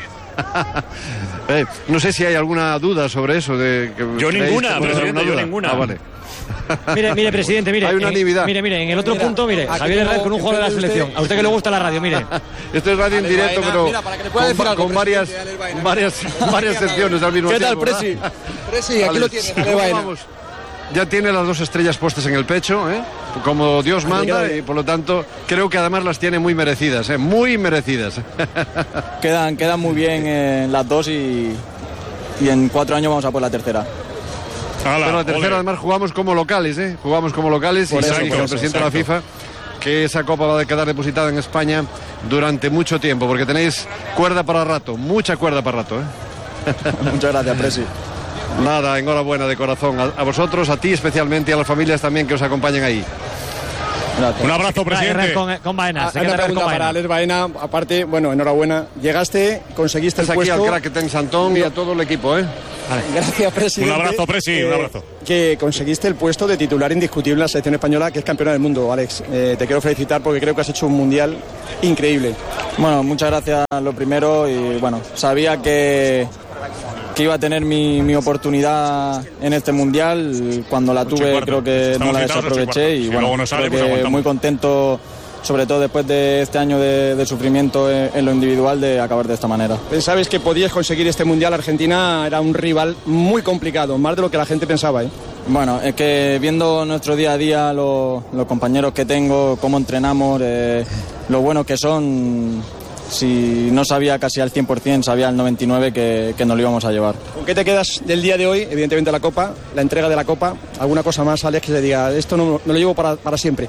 No sé si hay alguna duda sobre eso. Yo ninguna, presidente, yo ninguna. Vale. Mire, presidente, mire. Hay unanimidad. Mire, en el otro punto, mire, Javier Herrera con un jugador de la selección. A usted que le gusta la radio, mire. Esto es radio en directo, pero con varias secciones al mismo tiempo. ¿Qué tal, Presi? Aquí lo tiene. Vamos. Ya tiene las 2 estrellas puestas en el pecho, como Dios manda, y por lo tanto creo que además las tiene muy merecidas, muy merecidas. Quedan muy bien las 2 y en 4 años vamos a por la tercera. Pero la tercera, además, jugamos como locales, Jugamos como locales y sabe el presidente de la FIFA que esa copa va a quedar depositada en España durante mucho tiempo, porque tenéis cuerda para rato, mucha cuerda para rato, Muchas gracias, Presi. Nada, enhorabuena de corazón a vosotros, a ti especialmente y a las familias también que os acompañen ahí. Gracias. Un abrazo, presidente. Con Baena. Una pregunta para Alex Baena. Aparte, bueno, enhorabuena. Llegaste, conseguiste el puesto. Aquí al crack Ten Santón y a todo el equipo, Vale. Gracias, presidente. Un abrazo, Presi, un abrazo. Que conseguiste el puesto de titular indiscutible en la selección española, que es campeona del mundo, Alex. Te quiero felicitar porque creo que has hecho un mundial increíble. Bueno, muchas gracias lo primero y bueno, sabía que iba a tener mi oportunidad en este mundial. Cuando la tuve creo que no la desaproveché y bueno, creo que muy contento, sobre todo después de este año de sufrimiento en lo individual, de acabar de esta manera. ¿Pensabais que podías conseguir este mundial? Argentina era un rival muy complicado, más de lo que la gente pensaba, Bueno, es que viendo nuestro día a día, los compañeros que tengo, cómo entrenamos, lo buenos que son. Si no sabía casi al 100%, sabía al 99% que nos lo íbamos a llevar. ¿Con qué te quedas del día de hoy? Evidentemente la Copa, la entrega de la Copa. ¿Alguna cosa más, Alex, que se diga, esto no lo llevo para siempre?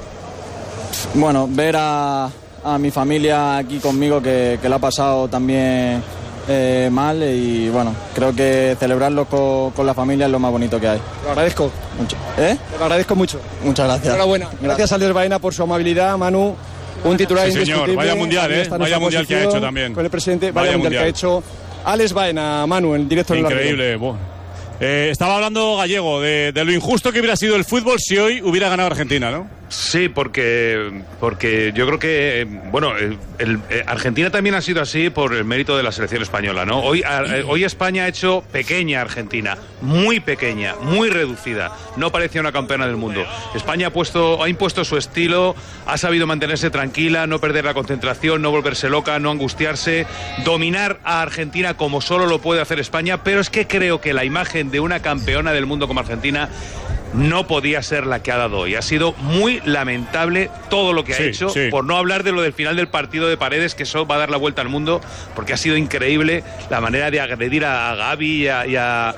Bueno, ver a mi familia aquí conmigo que la ha pasado también mal y bueno, creo que celebrarlo con la familia es lo más bonito que hay. Lo agradezco. Mucho. Te lo agradezco mucho. Muchas gracias. Enhorabuena. Gracias a Alex Baena por su amabilidad, Manu. Un titular indiscutible. Señor, vaya mundial, vaya mundial que ha hecho también. Con el presidente, vaya mundial que ha hecho Alex Baena, Manu, en directo en el Increíble. Estaba hablando Gallego de lo injusto que hubiera sido el fútbol si hoy hubiera ganado Argentina, ¿no? Sí, porque yo creo que, bueno, Argentina también ha sido así por el mérito de la selección española, ¿no? Hoy España ha hecho pequeña Argentina, muy pequeña, muy reducida. No parecía una campeona del mundo. España ha impuesto su estilo, ha sabido mantenerse tranquila, no perder la concentración, no volverse loca, no angustiarse, dominar a Argentina como solo lo puede hacer España, pero es que creo que la imagen de una campeona del mundo como Argentina no podía ser la que ha dado hoy. Ha sido muy lamentable todo lo que ha hecho, por no hablar de lo del final del partido de Paredes, que eso va a dar la vuelta al mundo, porque ha sido increíble la manera de agredir a Gavi y a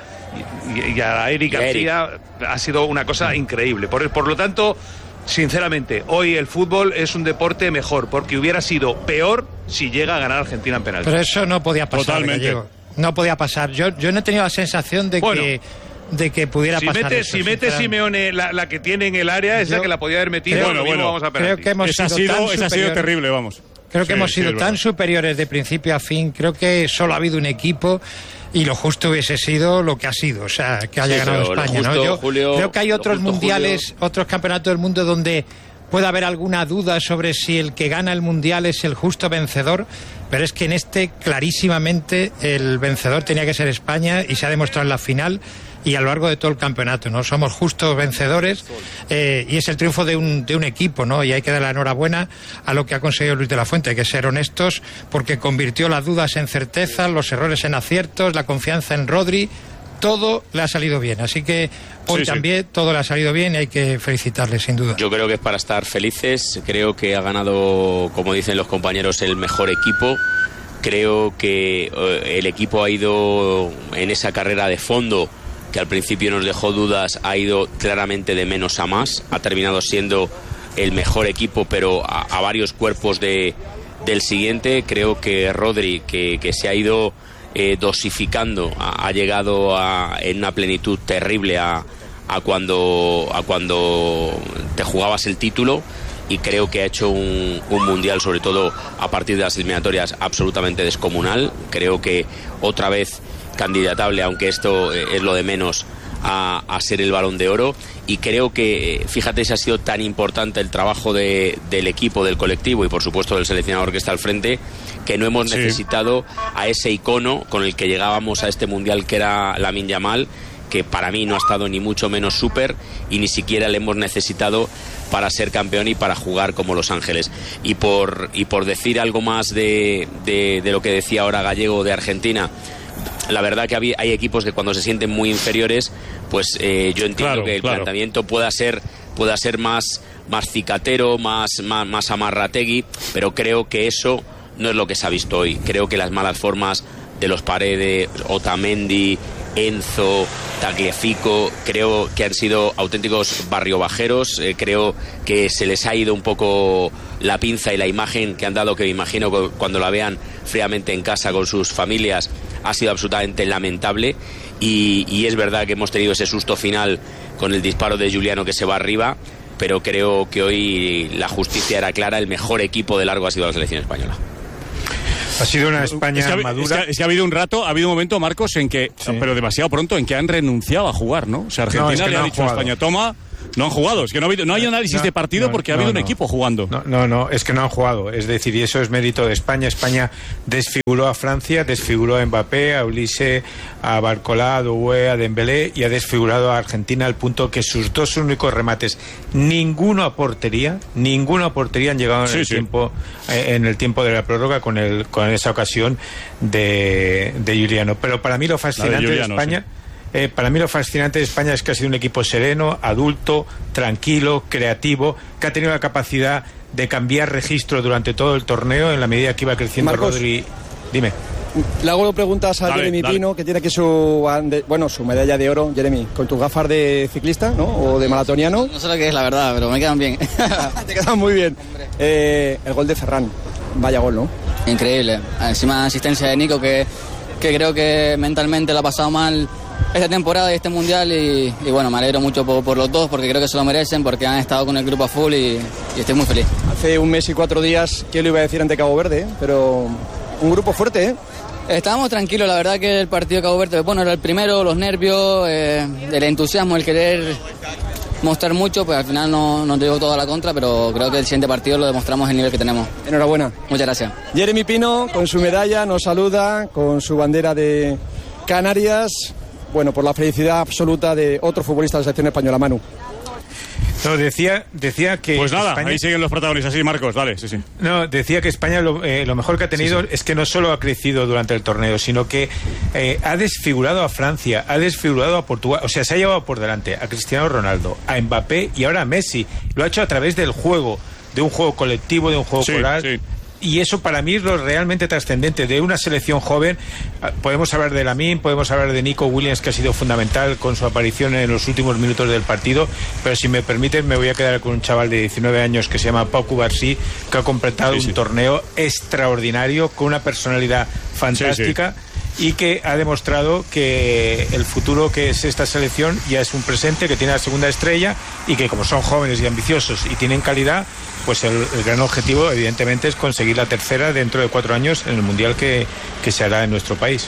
Eric García. Ha sido una cosa increíble. Por lo tanto, sinceramente, hoy el fútbol es un deporte mejor, porque hubiera sido peor si llega a ganar Argentina en penalti. Pero eso no podía pasar. Totalmente. Gallego. No podía pasar. Yo no he tenido la sensación de que pudiera pasar eso. Si mete Simeone la que tiene en el área, es la que la podía haber metido. Vamos a creo que hemos esa ha sido terrible, vamos. Creo que hemos sido tan superiores de principio a fin. Creo que solo ha habido un equipo y lo justo hubiese sido lo que ha sido, o sea, que haya ganado España, ¿no? Yo creo que hay otros mundiales, otros campeonatos del mundo donde puede haber alguna duda sobre si el que gana el mundial es el justo vencedor, pero es que en este clarísimamente el vencedor tenía que ser España y se ha demostrado en la final y a lo largo de todo el campeonato, ¿no? Somos justos vencedores y es el triunfo de un equipo, ¿no? Y hay que dar la enhorabuena a lo que ha conseguido Luis de la Fuente, hay que ser honestos, porque convirtió las dudas en certezas, los errores en aciertos, la confianza en Rodri. Todo le ha salido bien, así que hoy también todo le ha salido bien y hay que felicitarle, sin duda. Yo creo que es para estar felices, creo que ha ganado, como dicen los compañeros, el mejor equipo. Creo que el equipo ha ido en esa carrera de fondo, que al principio nos dejó dudas, ha ido claramente de menos a más, ha terminado siendo el mejor equipo, pero a varios cuerpos del siguiente. Creo que Rodri, que se ha ido dosificando, ha llegado en una plenitud terrible a cuando te jugabas el título, y creo que ha hecho un mundial, sobre todo a partir de las eliminatorias, absolutamente descomunal. Creo que otra vez candidatable, aunque esto es lo de menos, a ser el Balón de Oro. Y creo que, fíjate si ha sido tan importante el trabajo del equipo, del colectivo y por supuesto del seleccionador que está al frente, que no hemos necesitado a ese icono con el que llegábamos a este mundial, que era Lamine Yamal, que para mí no ha estado ni mucho menos súper, y ni siquiera le hemos necesitado para ser campeón y para jugar como Los Ángeles. Y por decir algo más de lo que decía ahora Gallego de Argentina, la verdad que hay equipos que cuando se sienten muy inferiores, pues yo entiendo que el planteamiento pueda ser más cicatero, más amarrategui, pero creo que eso no es lo que se ha visto hoy. Creo que las malas formas de los Paredes, Otamendi, Enzo, Tagliafico, creo que han sido auténticos barriobajeros, creo que se les ha ido un poco la pinza y la imagen que han dado, que me imagino que cuando la vean fríamente en casa con sus familias ha sido absolutamente lamentable, y es verdad que hemos tenido ese susto final con el disparo de Giuliano que se va arriba, pero creo que hoy la justicia era clara, el mejor equipo de largo ha sido la selección española. Ha sido una España madura. Es que ha habido un momento, Marcos, en que, pero demasiado pronto, en que han renunciado a jugar, ¿no? O sea, Argentina le ha dicho a España, toma, no han jugado. Es que no hay análisis de partido porque ha habido un equipo jugando. No, es que no han jugado. Es decir, y eso es mérito de España. España desfiguró a Francia, desfiguró a Mbappé, a Ulises, a Barcolá, a Doué, a Dembélé, y ha desfigurado a Argentina al punto que sus dos únicos remates, ninguno a portería han llegado en el tiempo de la prórroga con esa ocasión de Giuliano. Pero para mí lo fascinante de España... Para mí lo fascinante de España es que ha sido un equipo sereno, adulto, tranquilo, creativo, que ha tenido la capacidad de cambiar registro durante todo el torneo en la medida que iba creciendo. Marcos, Rodri. Dime. Le hago preguntas a Jeremy Pino, que tiene aquí su medalla de oro. Jeremy, con tus gafas de ciclista, ¿no? O de maratoniano. No sé lo que es, la verdad, pero me quedan bien. Te quedan muy bien. El gol de Ferran, vaya gol, ¿no? Increíble. Encima asistencia de Nico, que creo que mentalmente la ha pasado mal esta temporada y este mundial, y bueno, me alegro mucho por los dos, porque creo que se lo merecen, porque han estado con el grupo a full y estoy muy feliz. Hace un mes y 4 días, ¿qué le iba a decir ante Cabo Verde? Pero un grupo fuerte, ¿eh? Estábamos tranquilos, la verdad que el partido de Cabo Verde, bueno, era el primero, los nervios, el entusiasmo, el querer mostrar mucho, pues al final no te digo todo a la contra, pero creo que el siguiente partido lo demostramos el nivel que tenemos. Enhorabuena. Muchas gracias. Jeremy Pino, con su medalla, nos saluda, con su bandera de Canarias. Bueno, por la felicidad absoluta de otro futbolista de la selección española, Manu. No, decía que... Pues nada, España... ahí siguen los protagonistas. Sí, Marcos, dale, sí. No, decía que España lo mejor que ha tenido es que no solo ha crecido durante el torneo, sino que ha desfigurado a Francia, ha desfigurado a Portugal. O sea, se ha llevado por delante a Cristiano Ronaldo, a Mbappé y ahora a Messi. Lo ha hecho a través del juego, de un juego colectivo, de un juego coral. Sí. Y eso para mí es lo realmente trascendente de una selección joven. Podemos hablar de Lamine, podemos hablar de Nico Williams, que ha sido fundamental con su aparición en los últimos minutos del partido, pero si me permiten me voy a quedar con un chaval de 19 años que se llama Pau Cubarsí, que ha completado un torneo extraordinario, con una personalidad fantástica. Y que ha demostrado que el futuro que es esta selección ya es un presente, que tiene la segunda estrella, y que como son jóvenes y ambiciosos y tienen calidad, pues el gran objetivo evidentemente es conseguir la tercera dentro de 4 años en el Mundial que se hará en nuestro país.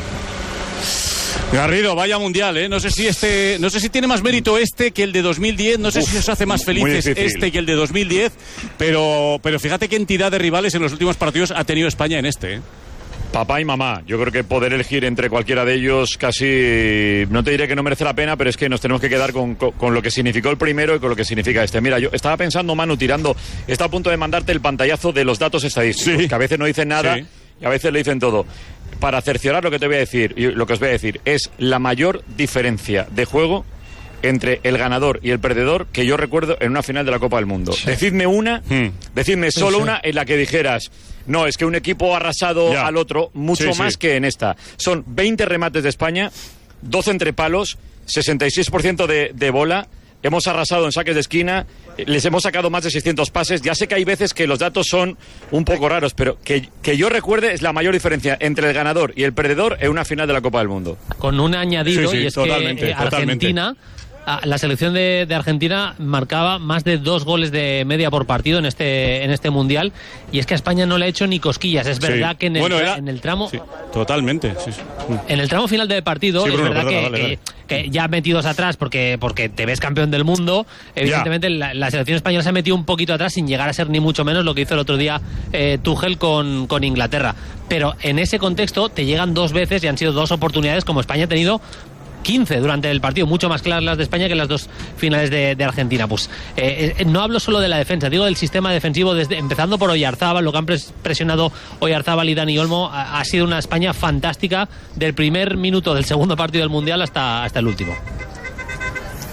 Garrido, vaya mundial, ¿eh? No sé si tiene más mérito que el de 2010, no sé si os hace más felices que el de 2010, pero fíjate qué entidad de rivales en los últimos partidos ha tenido España en este, ¿eh? Papá y mamá, yo creo que poder elegir entre cualquiera de ellos casi, no te diré que no merece la pena, pero es que nos tenemos que quedar con lo que significó el primero y con lo que significa este. Mira, yo estaba pensando, Manu, está a punto de mandarte el pantallazo de los datos estadísticos, que a veces no dicen nada y a veces le dicen todo. Para cerciorar lo que te voy a decir, y lo que os voy a decir, es la mayor diferencia de juego entre el ganador y el perdedor que yo recuerdo en una final de la Copa del Mundo. Decidme solo una en la que dijeras, no, es que un equipo ha arrasado al otro mucho más que en esta. Son 20 remates de España, 12 entre palos, 66% de bola, hemos arrasado en saques de esquina, les hemos sacado más de 600 pases. Ya sé que hay veces que los datos son un poco raros, pero que yo recuerde es la mayor diferencia entre el ganador y el perdedor en una final de la Copa del Mundo. Con un añadido, y es que Argentina... La selección de Argentina marcaba más de 2 goles de media por partido en este mundial, y es que a España no le ha hecho ni cosquillas. Es verdad que en el tramo... Sí, totalmente. Sí. En el tramo final del partido, Bruno, es verdad que ya metidos atrás porque te ves campeón del mundo, evidentemente la selección española se ha metido un poquito atrás sin llegar a ser ni mucho menos lo que hizo el otro día Tuchel con Inglaterra. Pero en ese contexto te llegan 2 veces y han sido 2 oportunidades como España ha tenido 15 durante el partido, mucho más claras las de España que las 2 finales de Argentina. Pues no hablo solo de la defensa, digo del sistema defensivo, empezando por Oyarzábal. Lo que han presionado Oyarzábal y Dani Olmo ha sido una España fantástica del primer minuto del segundo partido del Mundial hasta el último.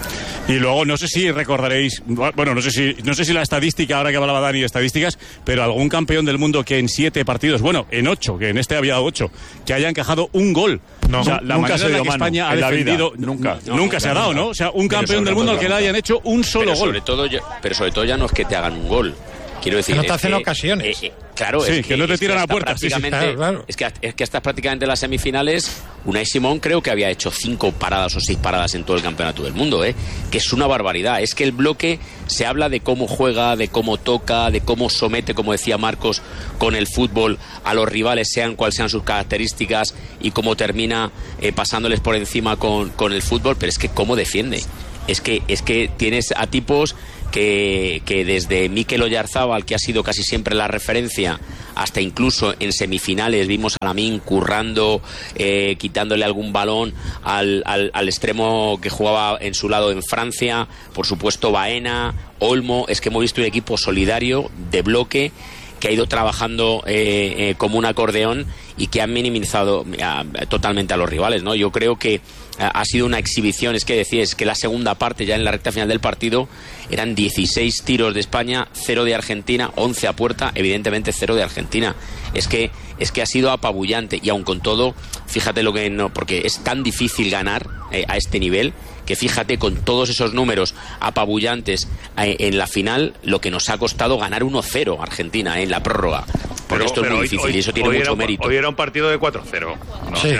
Y luego, no sé si recordaréis, bueno, no sé si la estadística, ahora que hablaba Dani de estadísticas, pero algún campeón del mundo que en 7 partidos, bueno, en 8, que en este había 8, que haya encajado un gol. No, o sea, nunca se dio España ha defendido, nunca se ha dado, ¿no? O sea, un campeón del mundo al que le hayan hecho un solo gol. Pero sobre todo ya no es que te hagan un gol. Quiero decir, que no te hacen ocasiones. Claro, sí, que no te tiran a puerta. Claro. Es que hasta prácticamente las semifinales, Unai Simón creo que había hecho 5 paradas o 6 paradas en todo el campeonato del mundo, que es una barbaridad. Es que el bloque se habla de cómo juega, de cómo toca, de cómo somete, como decía Marcos, con el fútbol a los rivales, sean cuales sean sus características, y cómo termina pasándoles por encima con el fútbol, pero es que cómo defiende. Es que tienes a tipos que desde Mikel Oyarzábal, que ha sido casi siempre la referencia, hasta incluso en semifinales vimos a Lamine currando, quitándole algún balón al extremo que jugaba en su lado en Francia, por supuesto Baena, Olmo. Es que hemos visto un equipo solidario, de bloque, que ha ido trabajando como un acordeón y que han minimizado totalmente a los rivales, ¿no? Yo creo que ha sido una exhibición. Es que decías que la segunda parte, ya en la recta final del partido, eran 16 tiros de España, 0 de Argentina, 11 a puerta, evidentemente 0 de Argentina. Es que ha sido apabullante, y aun con todo, fíjate lo que no, porque es tan difícil ganar a este nivel, que fíjate, con todos esos números apabullantes en la final, lo que nos ha costado ganar 1-0 Argentina en la prórroga. Porque esto es muy difícil, y eso tiene mucho mérito. Hoy era un partido de 4-0. Sí,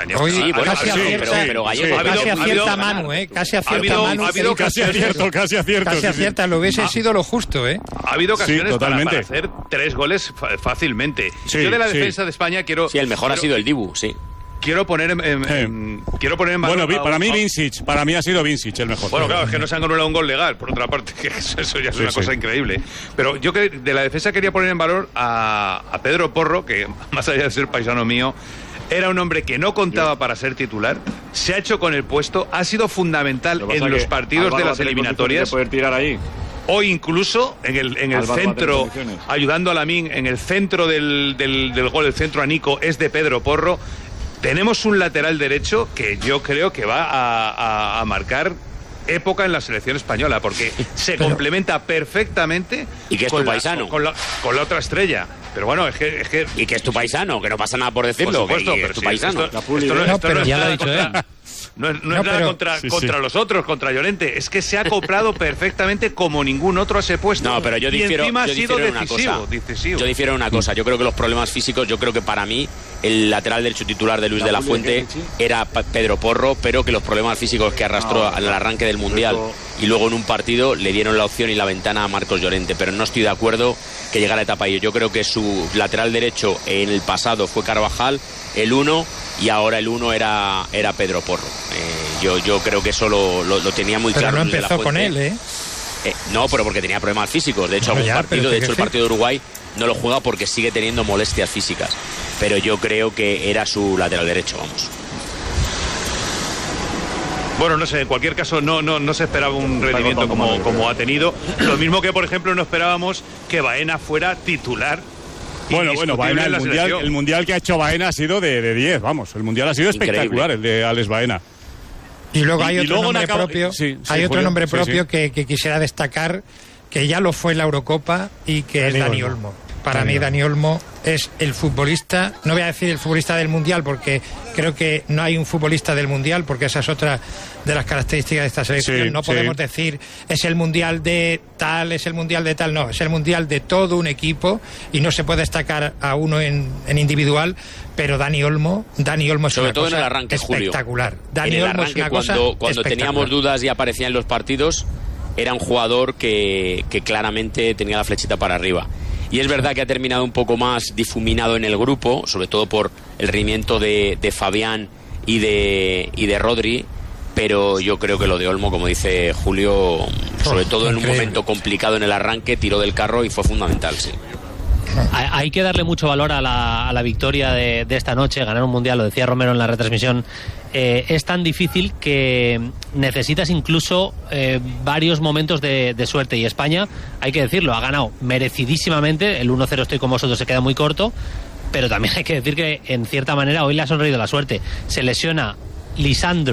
pero Gallego, casi acierta Manu, casi acierta Manu. Casi acierta. Lo hubiese sido lo justo, Ha habido ocasiones para hacer 3 goles fácilmente. Sí, yo de la defensa de España quiero... Sí, el mejor ha sido el Dibu, sí. Quiero poner en valor... Bueno, para mí Vincic, para mí ha sido Vincic el mejor. Bueno, claro, es que no se han anulado un gol legal, por otra parte, que eso ya es una cosa increíble. Pero yo que de la defensa quería poner en valor a Pedro Porro, que más allá de ser paisano mío, era un hombre que no contaba para ser titular, se ha hecho con el puesto, ha sido fundamental en los partidos de las eliminatorias. Poder tirar ahí. O incluso en el centro, ayudando a Lamine, en el centro del gol, el centro a Nico, es de Pedro Porro. Tenemos un lateral derecho que yo creo que va a marcar época en la selección española, porque se complementa perfectamente. Y que es tu paisano. Con la otra estrella. Pero bueno, es que... Y que es tu paisano, que no pasa nada por decirlo. Por supuesto, pero es tu paisano. Pero ya lo ha dicho él. No es nada contra los otros, contra Llorente. Es que se ha acoplado perfectamente como ningún otro a ese puesto. No, pero yo difiero en una cosa. Yo difiero en una cosa. Yo creo que los problemas físicos, yo creo que para mí el lateral derecho titular de Luis de la Fuente era Pedro Porro, pero que los problemas físicos que arrastró al arranque del Mundial y luego en un partido le dieron la opción y la ventana a Marcos Llorente. Pero no estoy de acuerdo que llegara a etapa ahí. Yo creo que su lateral derecho en el pasado fue Carvajal, el 1, y ahora el 1 era Pedro Porro. Yo creo que eso lo tenía muy claro. Pero no empezó con él, no, pero porque tenía problemas físicos. De hecho, el partido de Uruguay no lo juega porque sigue teniendo molestias físicas. Pero yo creo que era su lateral derecho, vamos. Bueno, no sé, en cualquier caso no se esperaba un rendimiento como ha tenido. Lo mismo que, por ejemplo, no esperábamos que Baena fuera titular. Bueno, Baena, el mundial que ha hecho Baena ha sido de 10, vamos. El mundial ha sido espectacular, el de Alex Baena. Y luego hay otro nombre propio, nombre propio que quisiera destacar, que ya lo fue en la Eurocopa, y que es Dani Olmo. Para mí Dani Olmo es el futbolista, no voy a decir el futbolista del Mundial, porque creo que no hay un futbolista del Mundial, porque esa es otra de las características de esta selección. No podemos decir es el Mundial de tal, es el Mundial de tal, no, es el Mundial de todo un equipo, y no se puede destacar a uno en individual. Pero Dani Olmo es sobre una todo cosa en el arranque, espectacular. Julio. Dani en el Olmo arranque, es una cosa cuando teníamos dudas y aparecía en los partidos, era un jugador que claramente tenía la flechita para arriba. Y es verdad que ha terminado un poco más difuminado en el grupo, sobre todo por el rendimiento de Fabián y de Rodri, pero yo creo que lo de Olmo, como dice Julio, sobre todo en un momento complicado en el arranque, tiró del carro y fue fundamental, sí. Hay que darle mucho valor a la victoria de esta noche. Ganar un mundial, lo decía Romero en la retransmisión, es tan difícil que necesitas incluso varios momentos de suerte, y España, hay que decirlo, ha ganado merecidísimamente. El 1-0, estoy con vosotros, se queda muy corto, pero también hay que decir que en cierta manera hoy le ha sonreído la suerte. Se lesiona Lisandro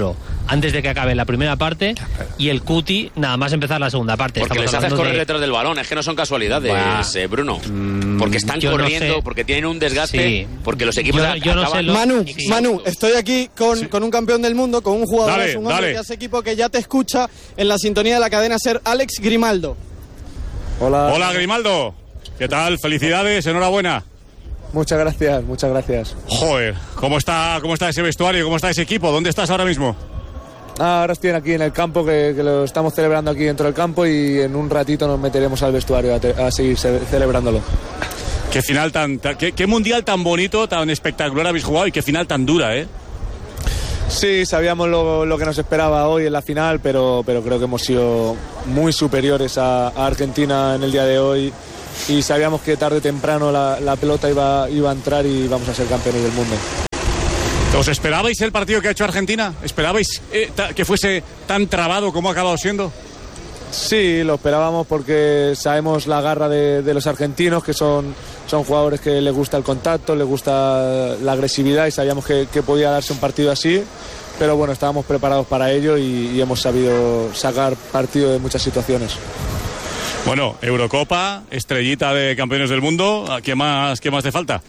antes de que acabe la primera parte y el Cuti nada más empezar la segunda parte. Porque les haces correr detrás del balón, es que no son casualidades, Bruno. Porque están corriendo, porque tienen un desgaste, porque los equipos Manu, estoy aquí con un campeón del mundo, con un jugador, un hombre que hace equipo que ya te escucha en la sintonía de la cadena SER, Alex Grimaldo. Hola Grimaldo, ¿qué tal? Felicidades, enhorabuena. Muchas gracias. Joder, ¿cómo está ese vestuario? ¿Cómo está ese equipo? ¿Dónde estás ahora mismo? Ahora estoy aquí en el campo, que lo estamos celebrando aquí dentro del campo, y en un ratito nos meteremos al vestuario a seguir celebrándolo. Qué final qué mundial tan bonito, tan espectacular habéis jugado, y qué final tan dura, ¿eh? Sí, sabíamos lo que nos esperaba hoy en la final, pero creo que hemos sido muy superiores a Argentina en el día de hoy, y sabíamos que tarde o temprano la pelota iba a entrar y vamos a ser campeones del mundo. ¿Os esperabais el partido que ha hecho Argentina? ¿Esperabais que fuese tan trabado como ha acabado siendo? Sí, lo esperábamos porque sabemos la garra de los argentinos, que son jugadores que les gusta el contacto, les gusta la agresividad, y sabíamos que podía darse un partido así, pero bueno, estábamos preparados para ello y hemos sabido sacar partido de muchas situaciones. Bueno, Eurocopa, estrellita de campeones del mundo, ¿qué más te falta?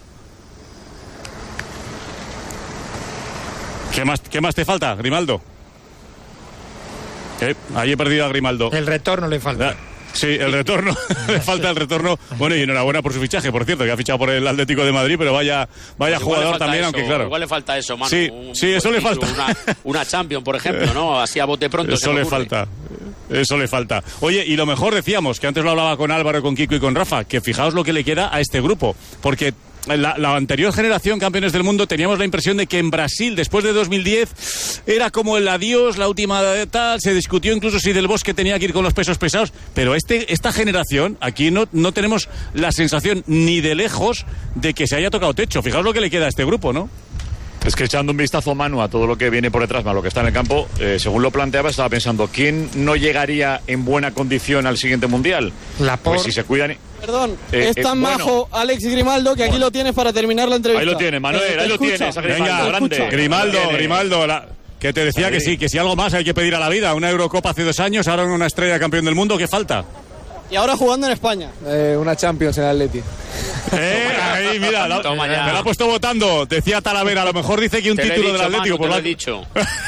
¿Qué más te falta, Grimaldo? Ahí he perdido a Grimaldo. El retorno le falta. Sí, el retorno. Le falta el retorno. Bueno, y enhorabuena por su fichaje, por cierto, que ha fichado por el Atlético de Madrid, pero vaya jugador también, aunque claro. Igual le falta eso, Manu. Sí, eso le falta. Una Champions, por ejemplo, ¿no? Así a bote pronto. Eso le falta. Oye, y lo mejor decíamos, que antes lo hablaba con Álvaro, con Kiko y con Rafa, que fijaos lo que le queda a este grupo, porque la anterior generación campeones del mundo teníamos la impresión de que en Brasil, después de 2010, era como el adiós, la última tal, se discutió incluso si Del Bosque tenía que ir con los pesos pesados, pero esta generación, aquí no tenemos la sensación ni de lejos de que se haya tocado techo. Fijaos lo que le queda a este grupo, ¿no? Es que echando un vistazo, Manu, a todo lo que viene por detrás, más lo que está en el campo, según lo planteaba, estaba pensando, ¿quién no llegaría en buena condición al siguiente Mundial? Pues si se cuidan... Perdón, es tan majo Alex Grimaldo que aquí lo tienes para terminar la entrevista. Ahí lo tienes, Manuel, ahí lo tienes. Venga, grande. Grimaldo, que te decía que sí, que si algo más hay que pedir a la vida. Una Eurocopa hace 2 años, ahora una estrella campeón del mundo, ¿qué falta? Y ahora jugando en España. Una Champions en Atleti. Ahí, mira, me la ha puesto votando. Decía Talavera, a lo mejor dice que un título del Atlético. Manu, te lo he dicho.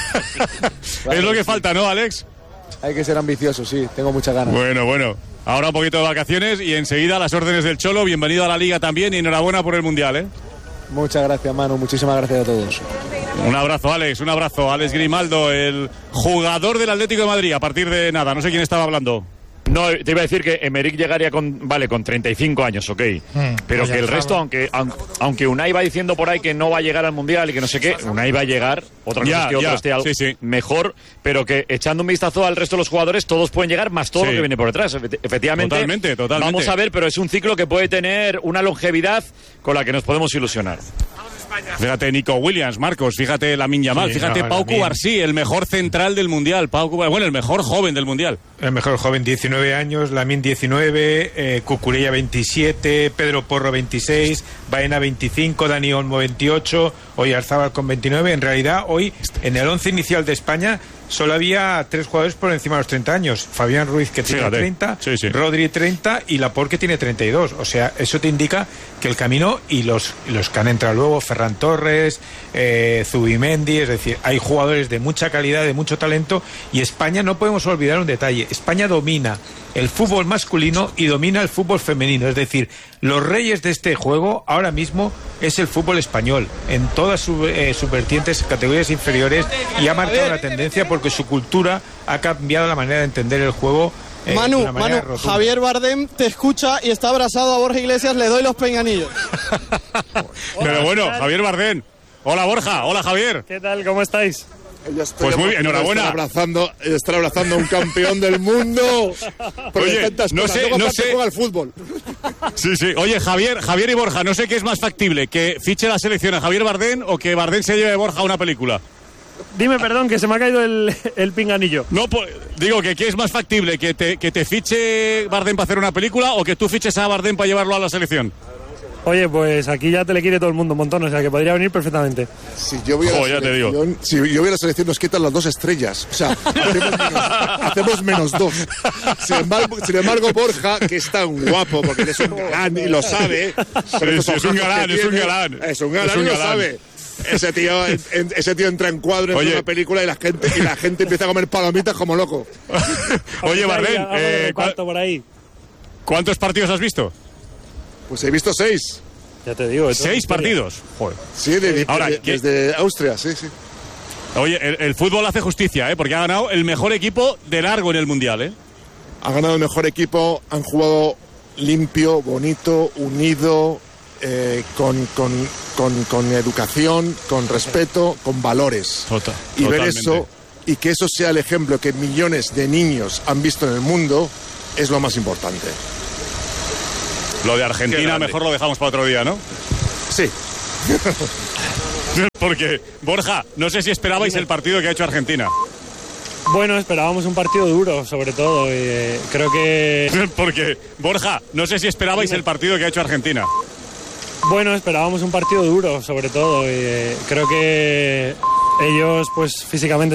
Es lo que falta, ¿no, Alex? Hay que ser ambicioso, sí, tengo muchas ganas. Bueno. Ahora un poquito de vacaciones y enseguida las órdenes del Cholo. Bienvenido a la Liga también y enhorabuena por el Mundial, ¿eh? Muchas gracias, Manu. Muchísimas gracias a todos. Un abrazo, Alex. Un abrazo. Alex Grimaldo, el jugador del Atlético de Madrid. A partir de nada, no sé quién estaba hablando. No, te iba a decir que Emerick llegaría con 35 años, ok. Pero que el resto, aunque Unai va diciendo por ahí que no va a llegar al Mundial y que no sé qué, Unai va a llegar, otra cosa es que otro esté algo mejor, pero que echando un vistazo al resto de los jugadores, todos pueden llegar, más todo lo que viene por detrás. Efectivamente, totalmente. Vamos a ver, pero es un ciclo que puede tener una longevidad con la que nos podemos ilusionar. Fíjate Nico Williams, Marcos, fíjate Lamine Yamal, fíjate Pau Cubarsí, el mejor central del Mundial, el mejor joven del Mundial. El mejor joven, 19 años, Lamine 19, Cucurella 27, Pedro Porro 26, Baena 25, Dani Olmo 28, Oyarzábal con 29. En realidad, hoy, en el 11 inicial de España, solo había 3 jugadores por encima de los 30 años. Fabián Ruiz, que tiene 30, Rodri 30 y Laporte, que tiene 32. O sea, eso te indica que el camino y los que han entrado luego, Ferran Torres, Zubimendi, es decir, hay jugadores de mucha calidad, de mucho talento, y España, no podemos olvidar un detalle, España domina el fútbol masculino y domina el fútbol femenino, es decir, los reyes de este juego ahora mismo es el fútbol español, en todas sus vertientes, categorías inferiores, y ha marcado una tendencia porque su cultura ha cambiado la manera de entender el juego. Manu, Javier Bardem te escucha y está abrazado a Borja Iglesias, le doy los pinganillos. Pero bueno, Javier Bardem. Hola Borja, hola Javier. ¿Qué tal? ¿Cómo estáis? Pues muy bien, enhorabuena. Estar abrazando a un campeón del mundo. Oye, no sé. Juega al fútbol. Sí. Oye, Javier y Borja, no sé qué es más factible, que fiche la selección a Javier Bardem o que Bardem se lleve a Borja a una película. Dime, perdón, que se me ha caído el pinganillo. No, pues, digo que ¿qué es más factible? ¿Que te fiche Bardem para hacer una película o que tú fiches a Bardem para llevarlo a la selección? Oye, pues aquí ya te le quiere todo el mundo un montón, o sea que podría venir perfectamente. Si yo voy a la selección nos quitan las 2 estrellas. O sea, hacemos -2. Sin embargo, Borja, que es tan guapo, porque él es un galán y lo sabe. Es un galán y lo sabe. Ese tío entra en cuadro en una película y la gente empieza a comer palomitas como loco. Oye, Bardem, ¿cuántos partidos has visto? Pues he visto 6. Ya te digo. 6 partidos. Joder. Sí, desde Austria, sí. Oye, el fútbol hace justicia, porque ha ganado el mejor equipo de largo en el Mundial, Ha ganado el mejor equipo, han jugado limpio, bonito, unido, con educación, con respeto, con valores. Y ver eso, y que eso sea el ejemplo que millones de niños han visto en el mundo, es lo más importante. Lo de Argentina mejor lo dejamos para otro día, ¿no? Sí. Porque, Borja, no sé si esperabais el partido que ha hecho Argentina. Bueno, esperábamos un partido duro, sobre todo. Creo que... Porque, Borja, no sé si esperabais el partido que ha hecho Argentina. Bueno, esperábamos un partido duro, sobre todo. Creo que ellos, pues físicamente